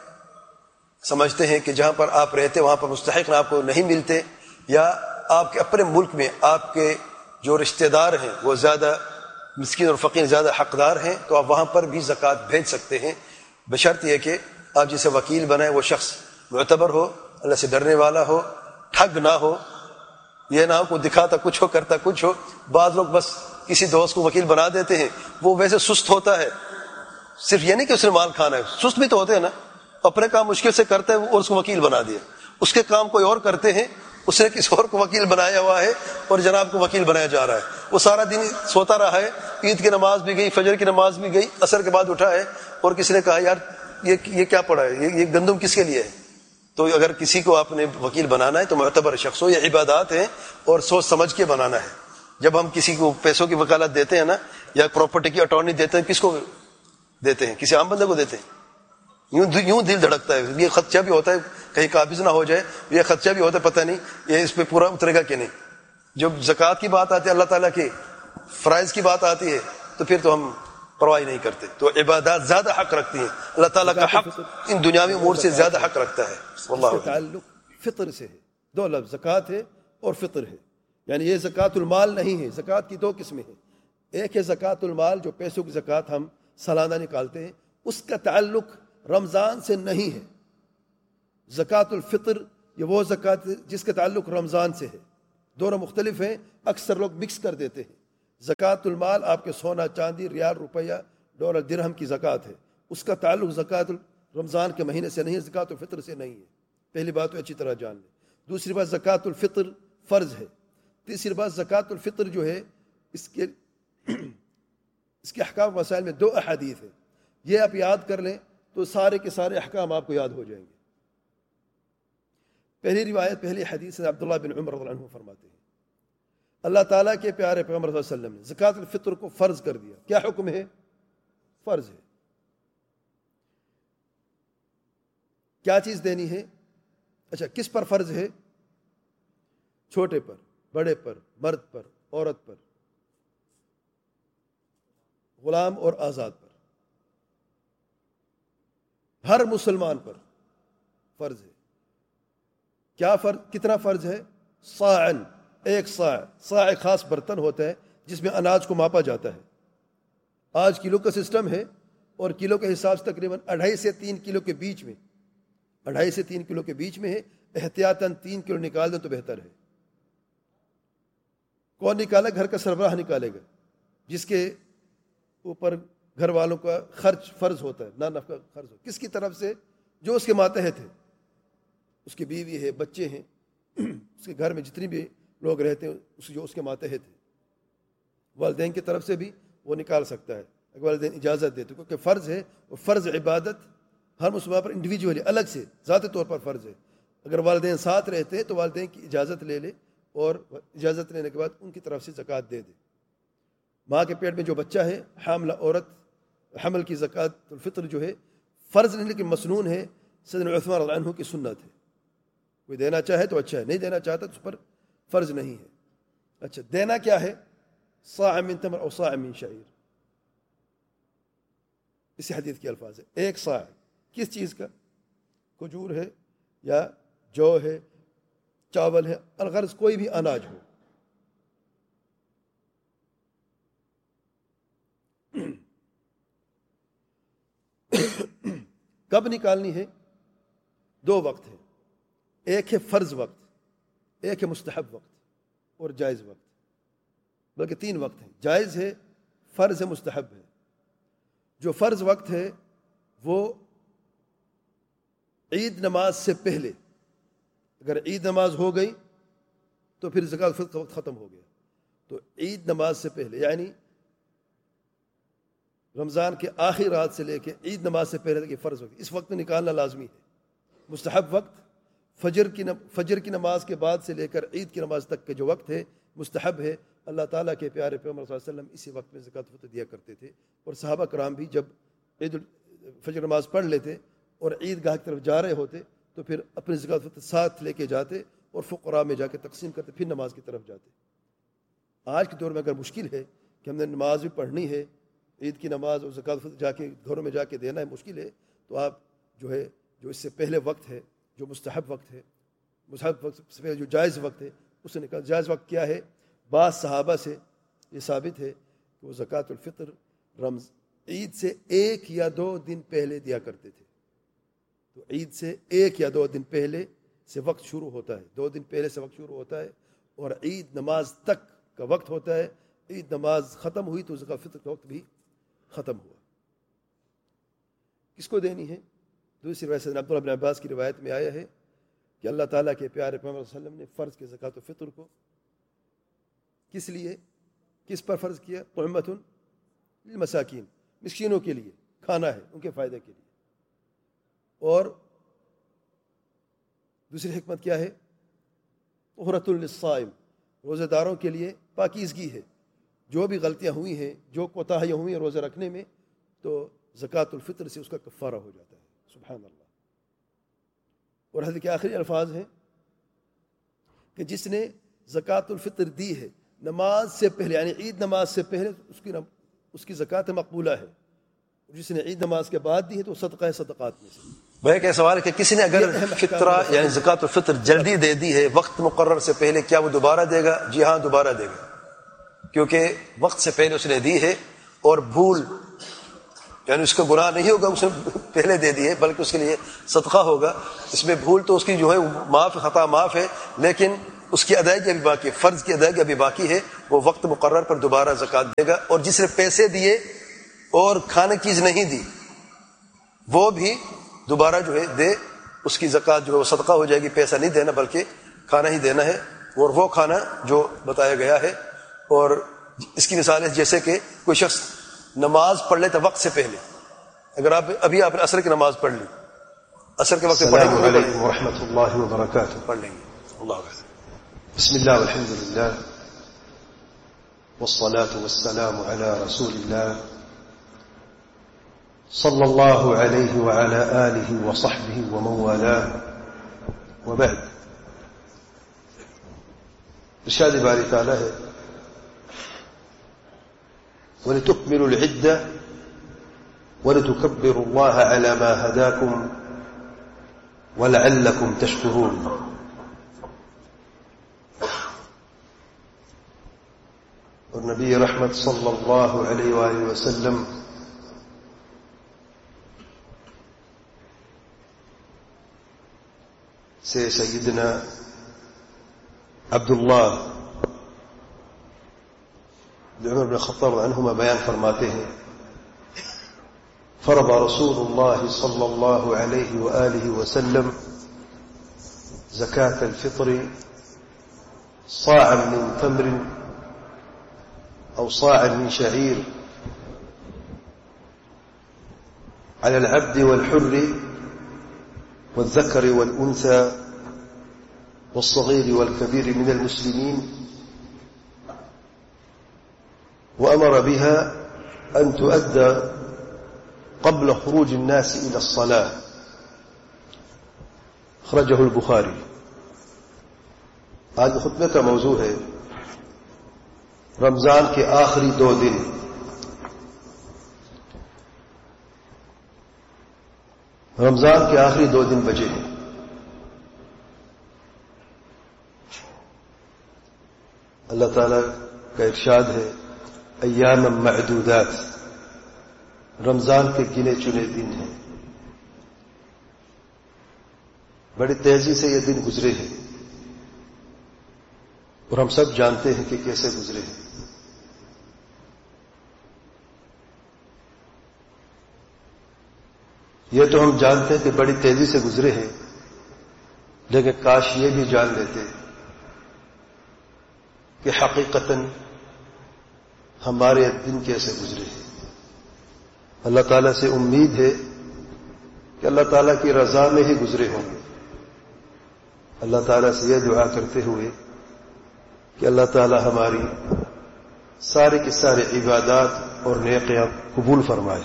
سمجھتے ہیں کہ جہاں پر آپ رہتے وہاں پر مستحق آپ کو نہیں ملتے، یا آپ کے اپنے ملک میں آپ کے جو رشتہ دار ہیں وہ زیادہ مسکین اور فقیر زیادہ حقدار ہیں، تو آپ وہاں پر بھی زکوٰۃ بھیج سکتے ہیں، بشرط یہ کہ آپ جسے وکیل بنائیں وہ شخص معتبر ہو، اللہ سے ڈرنے والا ہو، ٹھگ نہ ہو، یہ نہ ہو کو دکھاتا کچھ ہو کرتا کچھ ہو۔ بعض لوگ بس کسی دوست کو وکیل بنا دیتے ہیں، وہ ویسے سست ہوتا ہے، صرف یہ نہیں کہ اس نے مال کھانا ہے، سست بھی تو ہوتے ہیں نا، اپنے کام مشکل سے کرتا ہے اور اس کو وکیل بنا دیا، اس کے کام کوئی اور کرتے ہیں، اس نے کسی اور کو وکیل بنایا ہوا ہے اور جناب کو وکیل بنایا جا رہا ہے، وہ سارا دن سوتا رہا ہے، عید کی نماز بھی گئی، فجر کی نماز بھی گئی، عصر کے بعد اٹھا ہے اور کسی نے کہا یار یہ یہ کیا پڑا ہے، یہ, یہ گندم کس کے لیے ہے؟ تو اگر کسی کو آپ نے وکیل بنانا ہے تو معتبر شخص ہو، یہ عبادات ہیں اور سوچ سمجھ کے بنانا ہے۔ جب ہم کسی کو پیسوں کی وکالت دیتے ہیں نا، یا پراپرٹی کی اٹارنی دیتے ہیں، کس کو دیتے ہیں؟ کسی عام بندے کو دیتے ہیں؟ یوں یوں دل دھڑکتا ہے، یہ خدشہ بھی ہوتا ہے کہیں قابض نہ ہو جائے، یہ خدشہ بھی ہوتا ہے پتہ نہیں یہ اس پہ پورا اترے گا کہ نہیں۔ جب زکوٰۃ کی بات آتی ہے، اللہ تعالیٰ کے فرائض کی بات آتی ہے، تو پھر تو ہم پرواہ نہیں کرتے۔ تو عبادات زیادہ حق رکھتی ہیں، اللہ تعالیٰ کا حق ان دنیاوی امور سے زیادہ حق رکھتا ہے۔ واللہ تعلق فطر سے ہے، دو لفظ زکوٰۃ ہے اور فطر ہے، یعنی یہ زکوٰۃ المال نہیں ہے۔ زکوٰۃ کی دو قسمیں ہیں، ایک ہے زکوٰۃ المال جو پیسوں کی زکوٰۃ ہم سالانہ نکالتے ہیں، اس کا تعلق رمضان سے نہیں ہے۔ زکوٰۃ الفطر یہ وہ زکوٰۃ جس کا تعلق رمضان سے ہے، دونوں مختلف ہیں، اکثر لوگ مکس کر دیتے ہیں۔ زکوٰۃ المال آپ کے سونا چاندی ریال روپیہ ڈالر درہم کی زکوٰۃ ہے، اس کا تعلق زکوٰۃ رمضان کے مہینے سے نہیں ہے، زکوٰۃ الفطر سے نہیں ہے. پہلی بات تو اچھی طرح جان لیں. دوسری بات زکوٰۃ الفطر فرض ہے. تیسری بات زکوٰۃ الفطر جو ہے اس کے اس کے احکام مسائل میں دو احادیث ہیں. یہ آپ یاد کر لیں تو سارے کے سارے احکام آپ کو یاد ہو جائیں گے. پہلی روایت پہلی حدیث سے عبداللہ بن عمر رضی اللہ عنہ فرماتے ہیں اللہ تعالیٰ کے پیارے پیغمبر صلی اللہ علیہ وسلم نے زکوٰۃ الفطر کو فرض کر دیا. کیا حکم ہے؟ فرض ہے. کیا چیز دینی ہے؟ اچھا کس پر فرض ہے؟ چھوٹے پر، بڑے پر، مرد پر، عورت پر، غلام اور آزاد پر، ہر مسلمان پر فرض ہے. کیا فرض؟ کتنا فرض ہے؟ صاعن، ایک صاع. صاع ایک خاص برتن ہوتا ہے جس میں اناج کو ماپا جاتا ہے. آج کلو کا سسٹم ہے اور کلو کے حساب سے تقریباً اڑھائی سے تین کلو کے بیچ میں اڑھائی سے تین کلو کے بیچ میں ہے. احتیاطاً تین کلو نکال دیں تو بہتر ہے. کون نکالے؟ گھر کا سربراہ نکالے گا جس کے اوپر گھر والوں کا خرچ فرض ہوتا ہے، نہ نفقہ خرچ ہو. کس کی طرف سے؟ جو اس کے ماتحت ہے، اس کی بیوی ہے، بچے ہیں، اس کے گھر میں جتنی بھی لوگ رہتے ہیں اس جو اس کے ماتحت ہے. والدین کی طرف سے بھی وہ نکال سکتا ہے اگر والدین اجازت دیتے، کیونکہ فرض ہے. وہ فرض عبادت ہر مسلمان پر انڈیویجولی الگ سے ذاتی طور پر فرض ہے. اگر والدین ساتھ رہتے ہیں تو والدین کی اجازت لے لے اور اجازت لینے کے بعد ان کی طرف سے زکوٰۃ دے دے. ماں کے پیٹ میں جو بچہ ہے، حاملہ عورت، حمل کی زکوٰۃ الفطر جو ہے فرض نہیں لیکن مسنون ہے. سیدنا عثمان رضی اللہ عنہ کی سنت ہے. کوئی دینا چاہے تو اچھا ہے، نہیں دینا چاہتا تو اس پر فرض نہیں ہے. اچھا دینا کیا ہے؟ صاع من تمر او صاع من شعیر. اسی حدیث کے الفاظ ہے. ایک صاع کس چیز کا؟ کھجور ہے یا جو ہے، چاول ہے، الغرض کوئی بھی اناج ہو. کب نکالنی ہے؟ دو وقت ہے. ایک ہے فرض وقت، ایک ہے مستحب وقت اور جائز وقت. بلکہ تین وقت ہیں. جائز ہے، فرض ہے، مستحب ہے. جو فرض وقت ہے وہ عید نماز سے پہلے. اگر عید نماز ہو گئی تو پھر زکوٰۃ الفطر کا وقت ختم ہو گیا. تو عید نماز سے پہلے یعنی رمضان کے آخری رات سے لے کے عید نماز سے پہلے تک یہ فرض وقت، اس وقت میں نکالنا لازمی ہے. مستحب وقت فجر کی فجر کی نماز کے بعد سے لے کر عید کی نماز تک کے جو وقت ہے مستحب ہے. اللہ تعالیٰ کے پیارے پیغمبر صلی اللہ علیہ وسلم اسی وقت میں زکوٰۃ الفطر دیا کرتے تھے. اور صحابہ کرام بھی جب عید فجر نماز پڑھ لیتے اور عید گاہ کی طرف جا رہے ہوتے تو پھر اپنی زکوٰۃ الفطر ساتھ لے کے جاتے اور فقراء میں جا کے تقسیم کرتے، پھر نماز کی طرف جاتے. آج کے دور میں اگر مشکل ہے کہ ہم نے نماز بھی پڑھنی ہے، عید کی نماز اور زکوٰۃ الفطر جا کے گھروں میں جا کے دینا ہے، مشکل ہے، تو آپ جو ہے جو اس سے پہلے وقت ہے، جو مستحب وقت ہے، مستحب وقت سے پہلے جو جائز وقت ہے اس سے نکال. جائز وقت کیا ہے؟ بعض صحابہ سے یہ ثابت ہے کہ وہ زکوٰۃ الفطر رمض عید سے ایک یا دو دن پہلے دیا کرتے تھے. تو عید سے ایک یا دو دن پہلے سے وقت شروع ہوتا ہے، دو دن پہلے سے وقت شروع ہوتا ہے اور عید نماز تک کا وقت ہوتا ہے. عید نماز ختم ہوئی تو زکوٰۃ الفطر کا وقت بھی ختم ہوا. کس کو دینی ہے؟ دوسری روایت سے عبداللہ بن عباس کی روایت میں آیا ہے کہ اللہ تعالیٰ کے پیارے پیغمبر صلی اللہ علیہ وسلم نے فرض کے زکوٰۃ الفطر کو کس لیے کس پر فرض کیا؟ طعمۃ للمساکین، مسکینوں کے لیے کھانا ہے، ان کے فائدے کے لیے. اور دوسری حکمت کیا ہے؟ طہرۃ للصائم، روزہ داروں کے لیے پاکیزگی ہے. جو بھی غلطیاں ہوئی ہیں، جو کوتاہیاں ہوئی ہیں روزہ رکھنے میں، تو زکوٰۃ الفطر سے اس کا کفارہ ہو جاتا ہے. سبحان اللہ. اور حدیث کے آخری الفاظ ہیں کہ جس نے زکوٰۃ الفطر دی ہے نماز سے پہلے یعنی عید نماز سے پہلے، اس کی اس کی زکوٰۃ مقبولہ ہے. جس نے عید نماز کے بعد دی ہے تو صدقہ ہے صدقات میں سے. بھائی کیا سوال ہے کہ کسی نے اگر فطرہ یعنی زکوٰۃ الفطر جلدی دے دی ہے وقت مقرر سے پہلے، کیا وہ دوبارہ دے گا؟ جی ہاں دوبارہ دے گا، کیونکہ وقت سے پہلے اس نے دی ہے اور بھول یعنی اس کا گناہ نہیں ہوگا اس نے پہلے دے دی ہے، بلکہ اس کے لیے صدقہ ہوگا. اس میں بھول تو اس کی جو ہے معاف، خطا معاف ہے، لیکن اس کی ادائیگی ابھی باقی ہے، فرض کی ادائیگی ابھی باقی ہے. وہ وقت مقرر پر دوبارہ زکوٰۃ دے گا. اور جس نے پیسے دیے اور کھانے کی چیز نہیں دی وہ بھی دوبارہ جو ہے دے، اس کی زکوٰۃ جو ہے وہ صدقہ ہو جائے گی، پیسہ نہیں دینا بلکہ کھانا ہی دینا ہے، اور وہ کھانا جو بتایا گیا ہے۔ اور اس کی مثال ہے جیسے کہ کوئی شخص نماز پڑھ لیتا وقت سے پہلے، اگر آپ ابھی آپ نے عصر کی نماز پڑھ لی، عصر کے وقت پڑھیں السلام گے علیکم ورحمۃ اللہ وبرکاتہ۔ پڑھ لیں گے۔ اللہ حافظ۔ بسم اللہ والحمد للہ والصلاة والسلام على رسول الله صلى الله عليه وعلى آله وصحبه ومن والاه وبعد۔ ارشاد باری تعالی ہے وَلِتُكْمِلُوا الْعِدَّةَ وَلِتُكَبِّرُوا اللَّهَ عَلَى مَا هَدَاكُمْ وَلَعَلَّكُمْ تَشْكُرُونَ۔ اور نبی رحمت صلی اللہ علیہ وآلہ وسلم سے سیدنا عبداللہ عمر بن خطاب عنہما بیان فرماتے ہیں فرض رسول اللہ صلی اللہ علیہ وآلہ وسلم زکاة الفطر صاعا من تمر أو صاعا من شعير على العبد والحر والذكر والأنثى والصغير والكبير من المسلمين، وأمر بها أن تؤدى قبل خروج الناس إلى الصلاة، أخرجه البخاري۔ آج خطبے کا موضوع ہے رمضان کے آخری دو دن۔ رمضان کے آخری دو دن بچے ہیں۔ اللہ تعالی کا ارشاد ہے ایام معدودات، رمضان کے گنے چنے دن ہیں۔ بڑی تیزی سے یہ دن گزرے ہیں اور ہم سب جانتے ہیں کہ کیسے گزرے ہیں۔ یہ تو ہم جانتے ہیں کہ بڑی تیزی سے گزرے ہیں، لیکن کاش یہ بھی جان لیتے کہ حقیقتاً ہمارے دن کیسے گزرے ہیں۔ اللہ تعالیٰ سے امید ہے کہ اللہ تعالیٰ کی رضا میں ہی گزرے ہوں گے۔ اللہ تعالیٰ سے یہ دعا کرتے ہوئے کہ اللہ تعالیٰ ہماری سارے کی سارے عبادات اور نیکیاں قبول فرمائے۔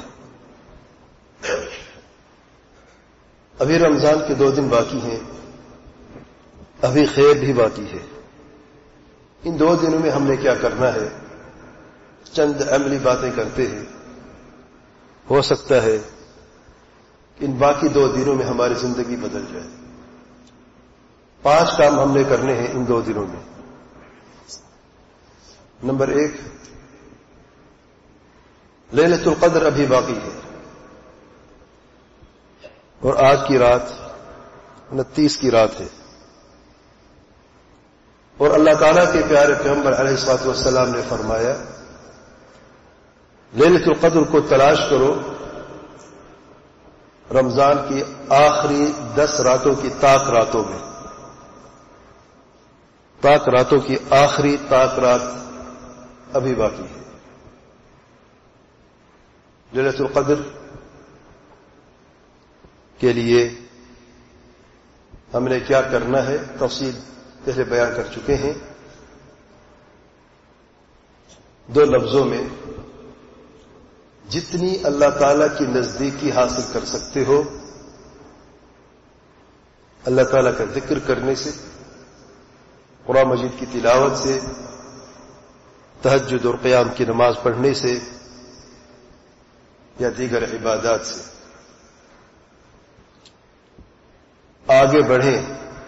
ابھی رمضان کے دو دن باقی ہیں، ابھی خیر بھی باقی ہے۔ ان دو دنوں میں ہم نے کیا کرنا ہے؟ چند عملی باتیں کرتے ہیں، ہو سکتا ہے ان باقی دو دنوں میں ہماری زندگی بدل جائے۔ پانچ کام ہم نے کرنے ہیں ان دو دنوں میں۔ نمبر ایک، لیلۃ القدر ابھی باقی ہے اور آج کی رات انتیس کی رات ہے، اور اللہ تعالیٰ کے پیارے پیغمبر علیہ الصلوۃ والسلام نے فرمایا لیلۃ القدر کو تلاش کرو رمضان کی آخری دس راتوں کی طاق راتوں میں۔ طاق راتوں کی آخری طاق رات ابھی باقی ہے۔ لیلۃ القدر کے لیے ہم نے کیا کرنا ہے تفصیل پہلے بیان کر چکے ہیں۔ دو لفظوں میں جتنی اللہ تعالی کی نزدیکی حاصل کر سکتے ہو اللہ تعالیٰ کا ذکر کرنے سے، قرآن مجید کی تلاوت سے، تہجد اور قیام کی نماز پڑھنے سے یا دیگر عبادات سے آگے بڑھیں،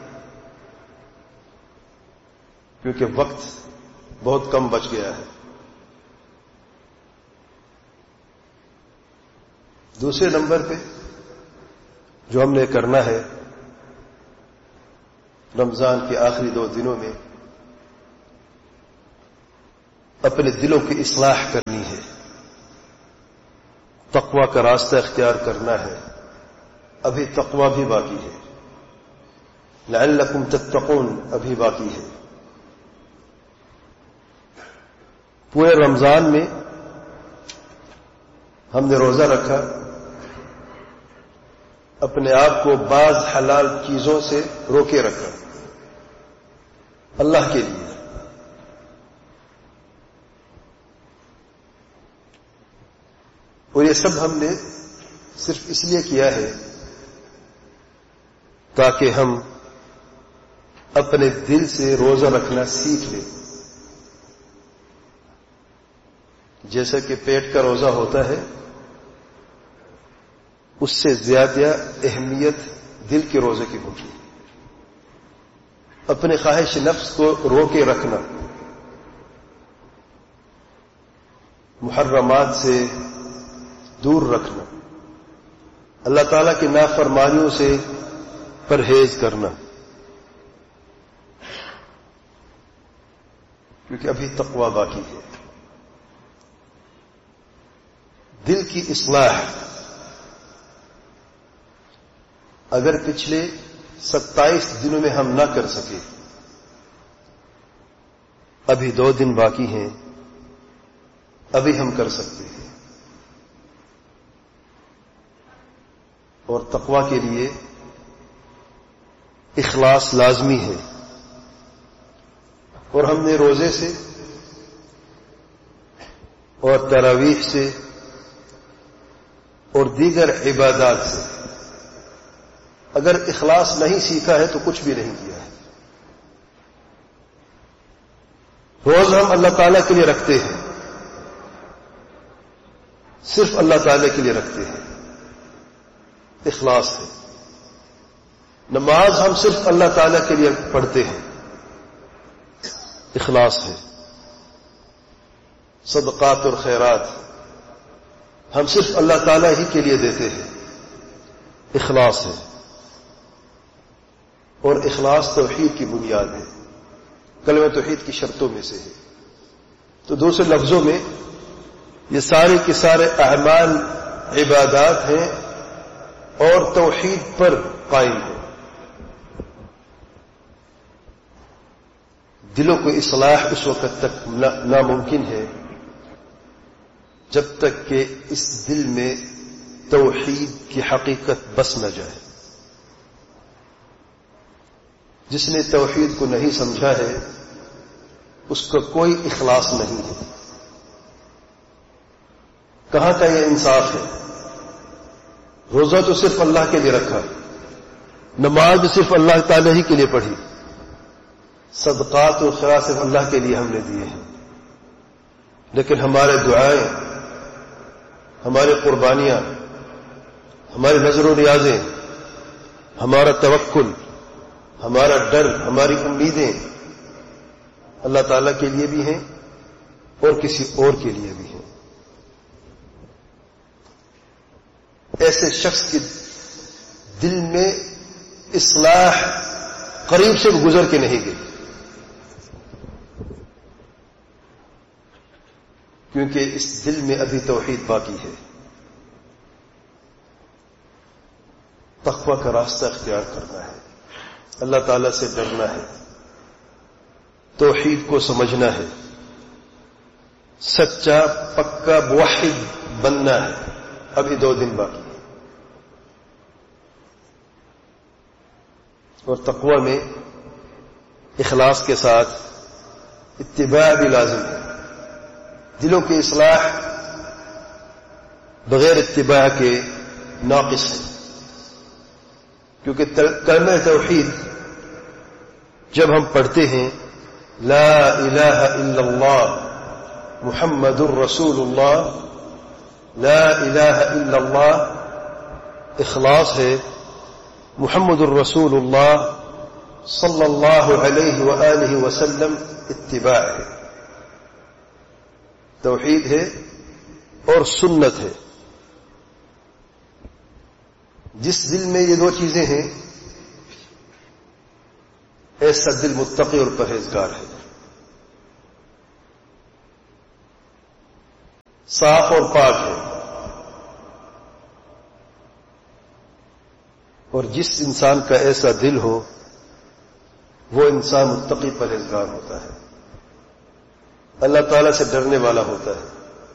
کیونکہ وقت بہت کم بچ گیا ہے۔ دوسرے نمبر پہ جو ہم نے کرنا ہے رمضان کے آخری دو دنوں میں، اپنے دلوں کی اصلاح کرنی ہے۔ تقوی کا راستہ اختیار کرنا ہے، ابھی تقوی بھی باقی ہے، لعلکم تتقون ابھی باقی ہے۔ پورے رمضان میں ہم نے روزہ رکھا، اپنے آپ کو بعض حلال چیزوں سے روکے رکھا اللہ کے لیے، اور یہ سب ہم نے صرف اس لیے کیا ہے تاکہ ہم اپنے دل سے روزہ رکھنا سیکھ لیں۔ جیسا کہ پیٹ کا روزہ ہوتا ہے، اس سے زیادہ اہمیت دل کے روزے کی ہوگی۔ اپنے خواہش نفس کو روکے رکھنا، محرمات سے دور رکھنا، اللہ تعالیٰ کی نافرمانیوں سے پرہیز کرنا، کیونکہ ابھی تقوی باقی ہے۔ دل کی اصلاح اگر پچھلے ستائیس دنوں میں ہم نہ کر سکے، ابھی دو دن باقی ہیں، ابھی ہم کر سکتے ہیں۔ اور تقوی کے لیے اخلاص لازمی ہے، اور ہم نے روزے سے اور تراویح سے اور دیگر عبادات سے اگر اخلاص نہیں سیکھا ہے تو کچھ بھی نہیں کیا ہے۔ روز ہم اللہ تعالیٰ کے لیے رکھتے ہیں، صرف اللہ تعالیٰ کے لیے رکھتے ہیں، اخلاص ہے۔ نماز ہم صرف اللہ تعالیٰ کے لیے پڑھتے ہیں، اخلاص ہے۔ صدقات اور خیرات ہم صرف اللہ تعالیٰ ہی کے لیے دیتے ہیں، اخلاص ہے۔ اور اخلاص توحید کی بنیاد ہے، کلمہ توحید کی شرطوں میں سے ہے۔ تو دوسرے لفظوں میں یہ سارے کے سارے اعمال عبادات ہیں اور توحید پر قائم ہیں۔ دلوں کو اصلاح اس وقت تک ناممکن ہے جب تک کہ اس دل میں توحید کی حقیقت بس نہ جائے۔ جس نے توحید کو نہیں سمجھا ہے اس کا کوئی اخلاص نہیں ہے۔ کہاں کا یہ انصاف ہے؟ روزہ تو صرف اللہ کے لیے رکھا، نماز بھی صرف اللہ تعالی ہی کے لیے پڑھی، صدقات اور خیرات صرف اللہ کے لیے ہم نے دیے ہیں، لیکن ہمارے دعائیں، ہماری قربانیاں، ہماری نظر و نیازیں، ہمارا توکل، ہمارا ڈر، ہماری امیدیں اللہ تعالیٰ کے لیے بھی ہیں اور کسی اور کے لیے بھی ہیں۔ ایسے شخص کے دل میں اصلاح قریب سے گزر کے نہیں گئی، کیونکہ اس دل میں ابھی توحید باقی ہے۔ تقوی کا راستہ اختیار کرنا ہے، اللہ تعالیٰ سے ڈرنا ہے، توحید کو سمجھنا ہے، سچا پکا موحد بننا ہے۔ ابھی دو دن باقی ہے، اور تقوی میں اخلاص کے ساتھ اتباع بھی لازم ہے۔ دلوں کی اصلاح بغیر اتباع کے ناقص ہے، کیونکہ کلمہ توحید جب ہم پڑھتے ہیں لا الہ الا اللہ محمد الرسول اللہ، لا الہ الا اللہ اخلاص ہے، محمد الرسول اللہ صلی اللہ علیہ وآلہ وسلم اتباع ہے، توحید ہے اور سنت ہے۔ جس دل میں یہ دو چیزیں ہیں ایسا دل متقی اور پرہیزگار ہے، صاف اور پاک ہے، اور جس انسان کا ایسا دل ہو وہ انسان متقی پرہیزگار ہوتا ہے، اللہ تعالیٰ سے ڈرنے والا ہوتا ہے،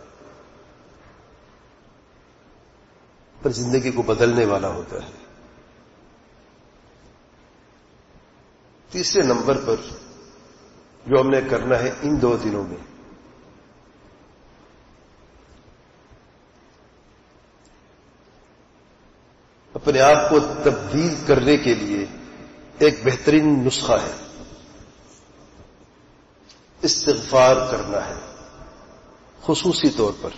پر زندگی کو بدلنے والا ہوتا ہے۔ تیسرے نمبر پر جو ہم نے کرنا ہے ان دو دنوں میں، اپنے آپ کو تبدیل کرنے کے لیے ایک بہترین نسخہ ہے، استغفار کرنا ہے۔ خصوصی طور پر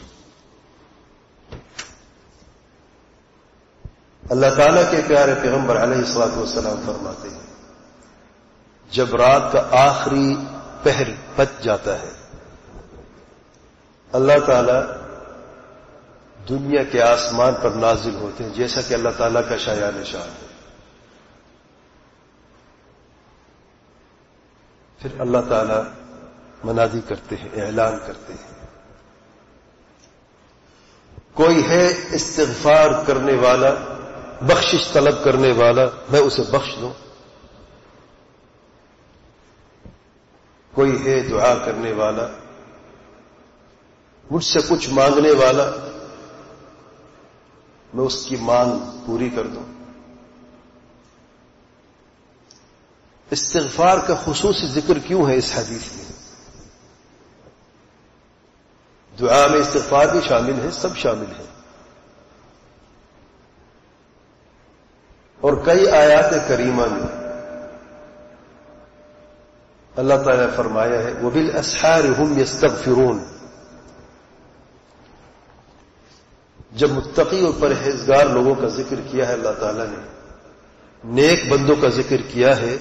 اللہ تعالیٰ کے پیارے پیغمبر علیہ الصلوۃ والسلام فرماتے ہیں جب رات کا آخری پہر بچ جاتا ہے اللہ تعالیٰ دنیا کے آسمان پر نازل ہوتے ہیں، جیسا کہ اللہ تعالیٰ کا شایان شان ہے۔ پھر اللہ تعالیٰ منادی کرتے ہیں، اعلان کرتے ہیں، کوئی ہے استغفار کرنے والا، بخشش طلب کرنے والا، میں اسے بخش دوں۔ کوئی ہے دعا کرنے والا، مجھ سے کچھ مانگنے والا، میں اس کی مانگ پوری کر دوں۔ استغفار کا خصوصی ذکر کیوں ہے اس حدیث میں؟ دعا میں استغفار بھی شامل ہے، سب شامل ہے، اور کئی آیات کریمہ میں اللہ تعالیٰ نے فرمایا ہے وَبِالْأَسْحَارِ هُمْ يَسْتَغْفِرُونَ۔ جب متقی اور پرہیزگار لوگوں کا ذکر کیا ہے اللہ تعالیٰ نے، نیک بندوں کا ذکر کیا ہے،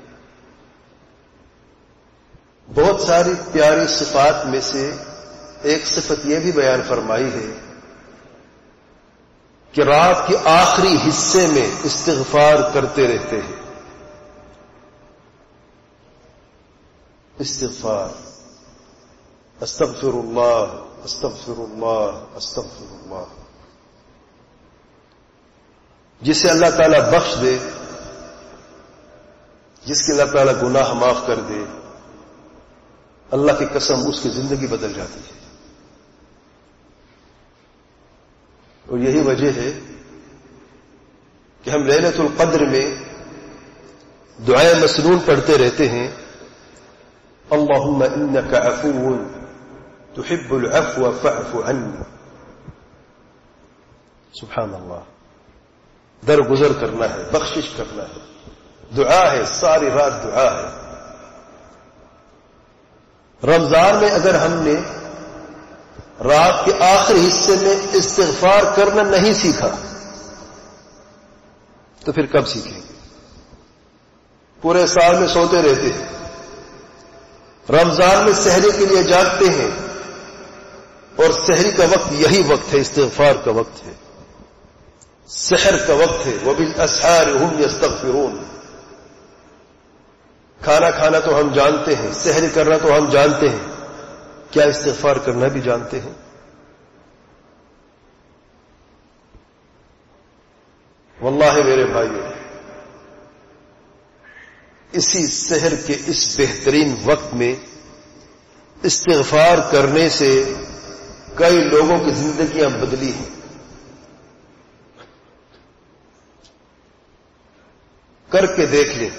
بہت ساری پیاری صفات میں سے ایک صفت یہ بھی بیان فرمائی ہے کہ رات کے آخری حصے میں استغفار کرتے رہتے ہیں۔ استغفار، استغفر اللہ استغفر اللہ استغفر اللہ، جسے اللہ تعالیٰ بخش دے، جس کے اللہ تعالیٰ گناہ معاف کر دے، اللہ کی قسم اس کی زندگی بدل جاتی ہے۔ اور یہی وجہ ہے کہ ہم لیلۃ القدر میں دعائے مسنون پڑھتے رہتے ہیں، اللہم انک عفو تحب العفو فاعف عنی۔ سبحان اللہ، درگزر کرنا ہے، بخشش کرنا ہے، دعا ہے، ساری رات دعا ہے۔ رمضان میں اگر ہم نے رات کے آخری حصے میں استغفار کرنا نہیں سیکھا تو پھر کب سیکھیں گے؟ پورے سال میں سوتے رہتے ہیں، رمضان میں سحری کے لیے جاگتے ہیں، اور سحری کا وقت یہی وقت ہے، استغفار کا وقت ہے، سحر کا وقت ہے۔ وَبِالْأَسْحَارِ هُمْ يَسْتَغْفِرُونَ۔ کھانا کھانا تو ہم جانتے ہیں، سحر کرنا تو ہم جانتے ہیں، کیا استغفار کرنا بھی جانتے ہیں؟ واللہ میرے بھائیو، اسی سحر کے اس بہترین وقت میں استغفار کرنے سے کئی لوگوں کی زندگیاں بدلی ہیں۔ کر کے دیکھ لیں،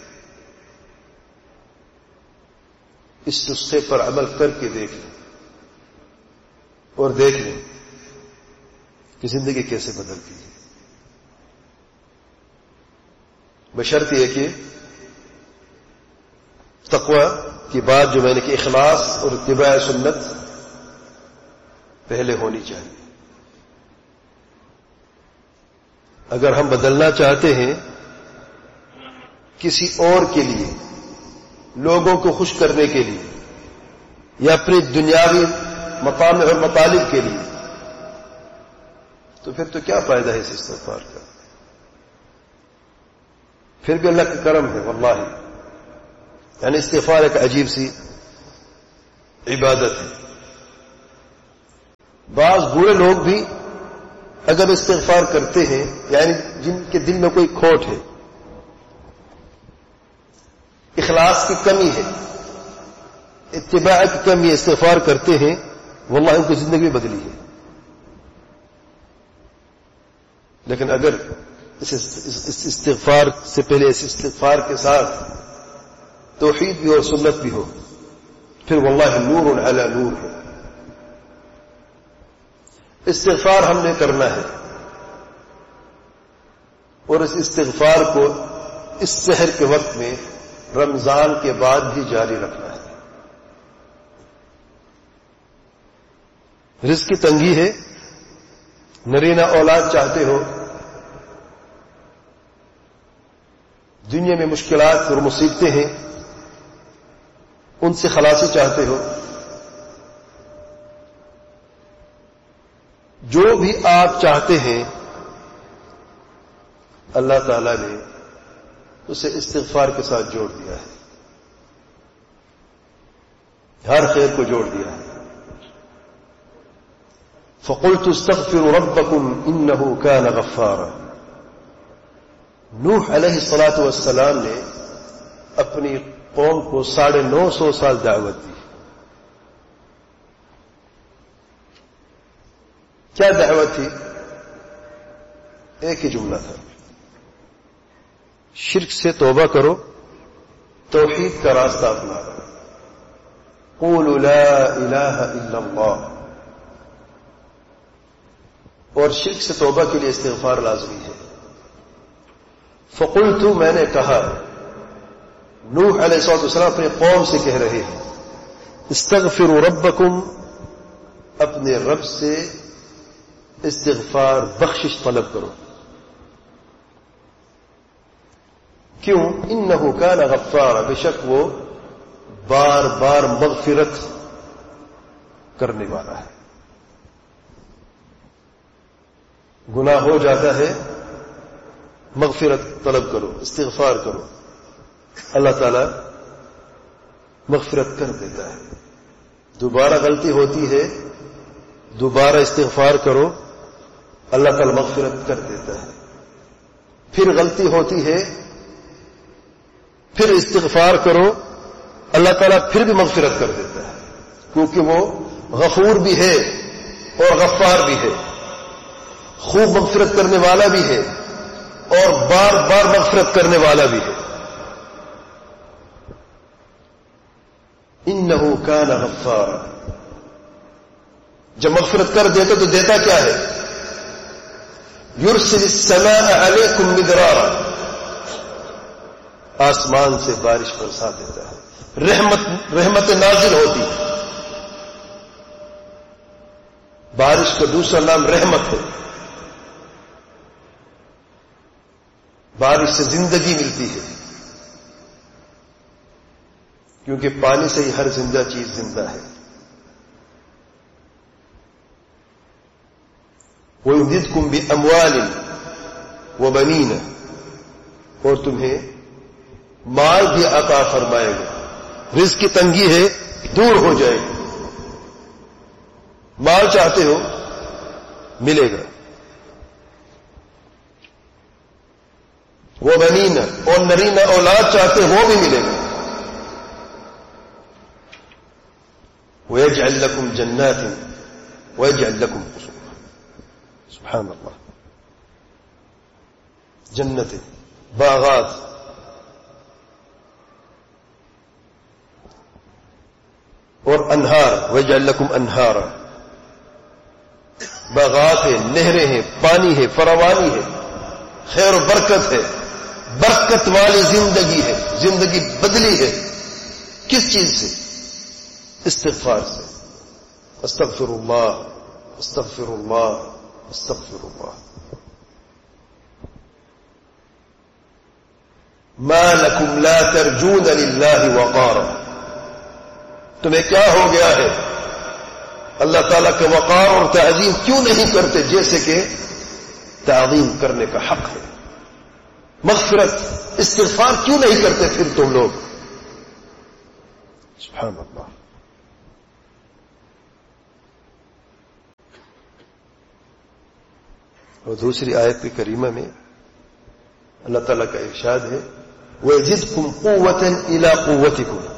اس نسخے پر عمل کر کے دیکھ لیں اور دیکھ لیں کہ زندگی کیسے بدلتی ہے، بشرط یہ کہ تقوی کی بات جو میں نے کہ اخلاص اور اتباع سنت پہلے ہونی چاہیے۔ اگر ہم بدلنا چاہتے ہیں کسی اور کے لیے، لوگوں کو خوش کرنے کے لیے، یا اپنی دنیاوی مقام اور مطالب کے لیے، تو پھر تو کیا فائدہ ہے اس استغفار کا؟ پھر بھی اللہ کا کرم ہے واللہ، یعنی استغفار ایک عجیب سی عبادت ہے۔ بعض برے لوگ بھی اگر استغفار کرتے ہیں، یعنی جن کے دل میں کوئی کھوٹ ہے، اخلاص کی کمی ہے، اتباع کی کمی ہے، استغفار کرتے ہیں، واللہ ان کی زندگی بدلی ہے. لیکن اگر اس استغفار سے پہلے اس استغفار کے ساتھ توحید بھی ہو، سنت بھی ہو، پھر واللہ نور علی نور ہے. استغفار ہم نے کرنا ہے، اور اس استغفار کو اس سحر کے وقت میں رمضان کے بعد بھی جاری رکھنا ہے. رزق کی تنگی ہے، نرینہ اولاد چاہتے ہو، دنیا میں مشکلات اور مصیبتیں ہیں، ان سے خلاصی چاہتے ہو، جو بھی آپ چاہتے ہیں اللہ تعالی نے اسے استغفار کے ساتھ جوڑ دیا ہے، ہر خیر کو جوڑ دیا ہے. فَقُلْتُ اسْتَغْفِرُوا رَبَّكُمْ إِنَّهُ كَانَ غَفَّارًا. نوح علیہ الصلاۃ والسلام نے اپنی قوم کو ساڑھے نو سو سال دعوت دی. کیا دعوت تھی؟ ایک ہی جملہ تھا، شرک سے توبہ کرو، توحید کا راستہ اپناؤ. قولوا لا الہ الا اللہ. اور شرک سے توبہ کے لیے استغفار لازمی ہے. فقلت، میں نے کہا، نوح علیہ الصلوۃ والسلام اپنے قوم سے کہہ رہے ہیں، استغفروا ربکم، اپنے رب سے استغفار بخشش طلب کرو. کیوں؟ انہ کان غفارا، بے شک وہ بار بار مغفرت کرنے والا ہے. گناہ ہو جاتا ہے، مغفرت طلب کرو، استغفار کرو، اللہ تعالی مغفرت کر دیتا ہے. دوبارہ غلطی ہوتی ہے، دوبارہ استغفار کرو، اللہ تعالی مغفرت کر دیتا ہے. پھر غلطی ہوتی ہے، پھر استغفار کرو، اللہ تعالیٰ پھر بھی مغفرت کر دیتا ہے، کیونکہ وہ غفور بھی ہے اور غفار بھی ہے، خوب مغفرت کرنے والا بھی ہے اور بار بار مغفرت کرنے والا بھی ہے. انہ کان غفارا. جب مغفرت کر دیتا تو دیتا کیا ہے؟ یرسل السماء علیکم مدرارا، آسمان سے بارش برسا دیتا ہے، رحمت رحمت نازل ہوتی ہے. بارش کا دوسرا نام رحمت ہے. بارش سے زندگی ملتی ہے، کیونکہ پانی سے ہی ہر زندہ چیز زندہ ہے. وَيُمْدِدْكُمْ بِأَمْوَالٍ وَبَنِينَ، اور تمہیں مال بھی عطا فرمائے گا. رزق کی تنگی ہے، دور ہو جائے گی. مال چاہتے ہو، ملے گا. وہ بنین، اور نرینہ اولاد چاہتے وہ بھی ملے گا. وَيَجْعَلْ لَكُمْ جَنَّاتٍ وَيَجْعَلْ لَكُمْ قُصُورًا. سبحان اللہ. جنتیں، باغات، اور انہار. وَيَجْعَلْ لَكُمْ انہارا، باغات ہیں، نہریں ہیں، پانی ہے، فراوانی ہے، خیر و برکت ہے، برکت والی زندگی ہے. زندگی بدلی ہے کس چیز سے؟ استغفار سے. استغفر اللہ، استغفر اللہ، استغفر اللہ. ما لکم لا ترجون للہ وقارا، تمہیں کیا ہو گیا ہے؟ اللہ تعالیٰ کے وقار اور تعظیم کیوں نہیں کرتے جیسے کہ تعظیم کرنے کا حق ہے؟ مغفرت، استغفار کیوں نہیں کرتے پھر تم لوگ؟ سبحان اللہ. اور دوسری آیت کریمہ میں اللہ تعالیٰ کا ارشاد ہے وَيَزِدْكُمْ قُوَّةً إِلَىٰ قُوَّتِكُمْ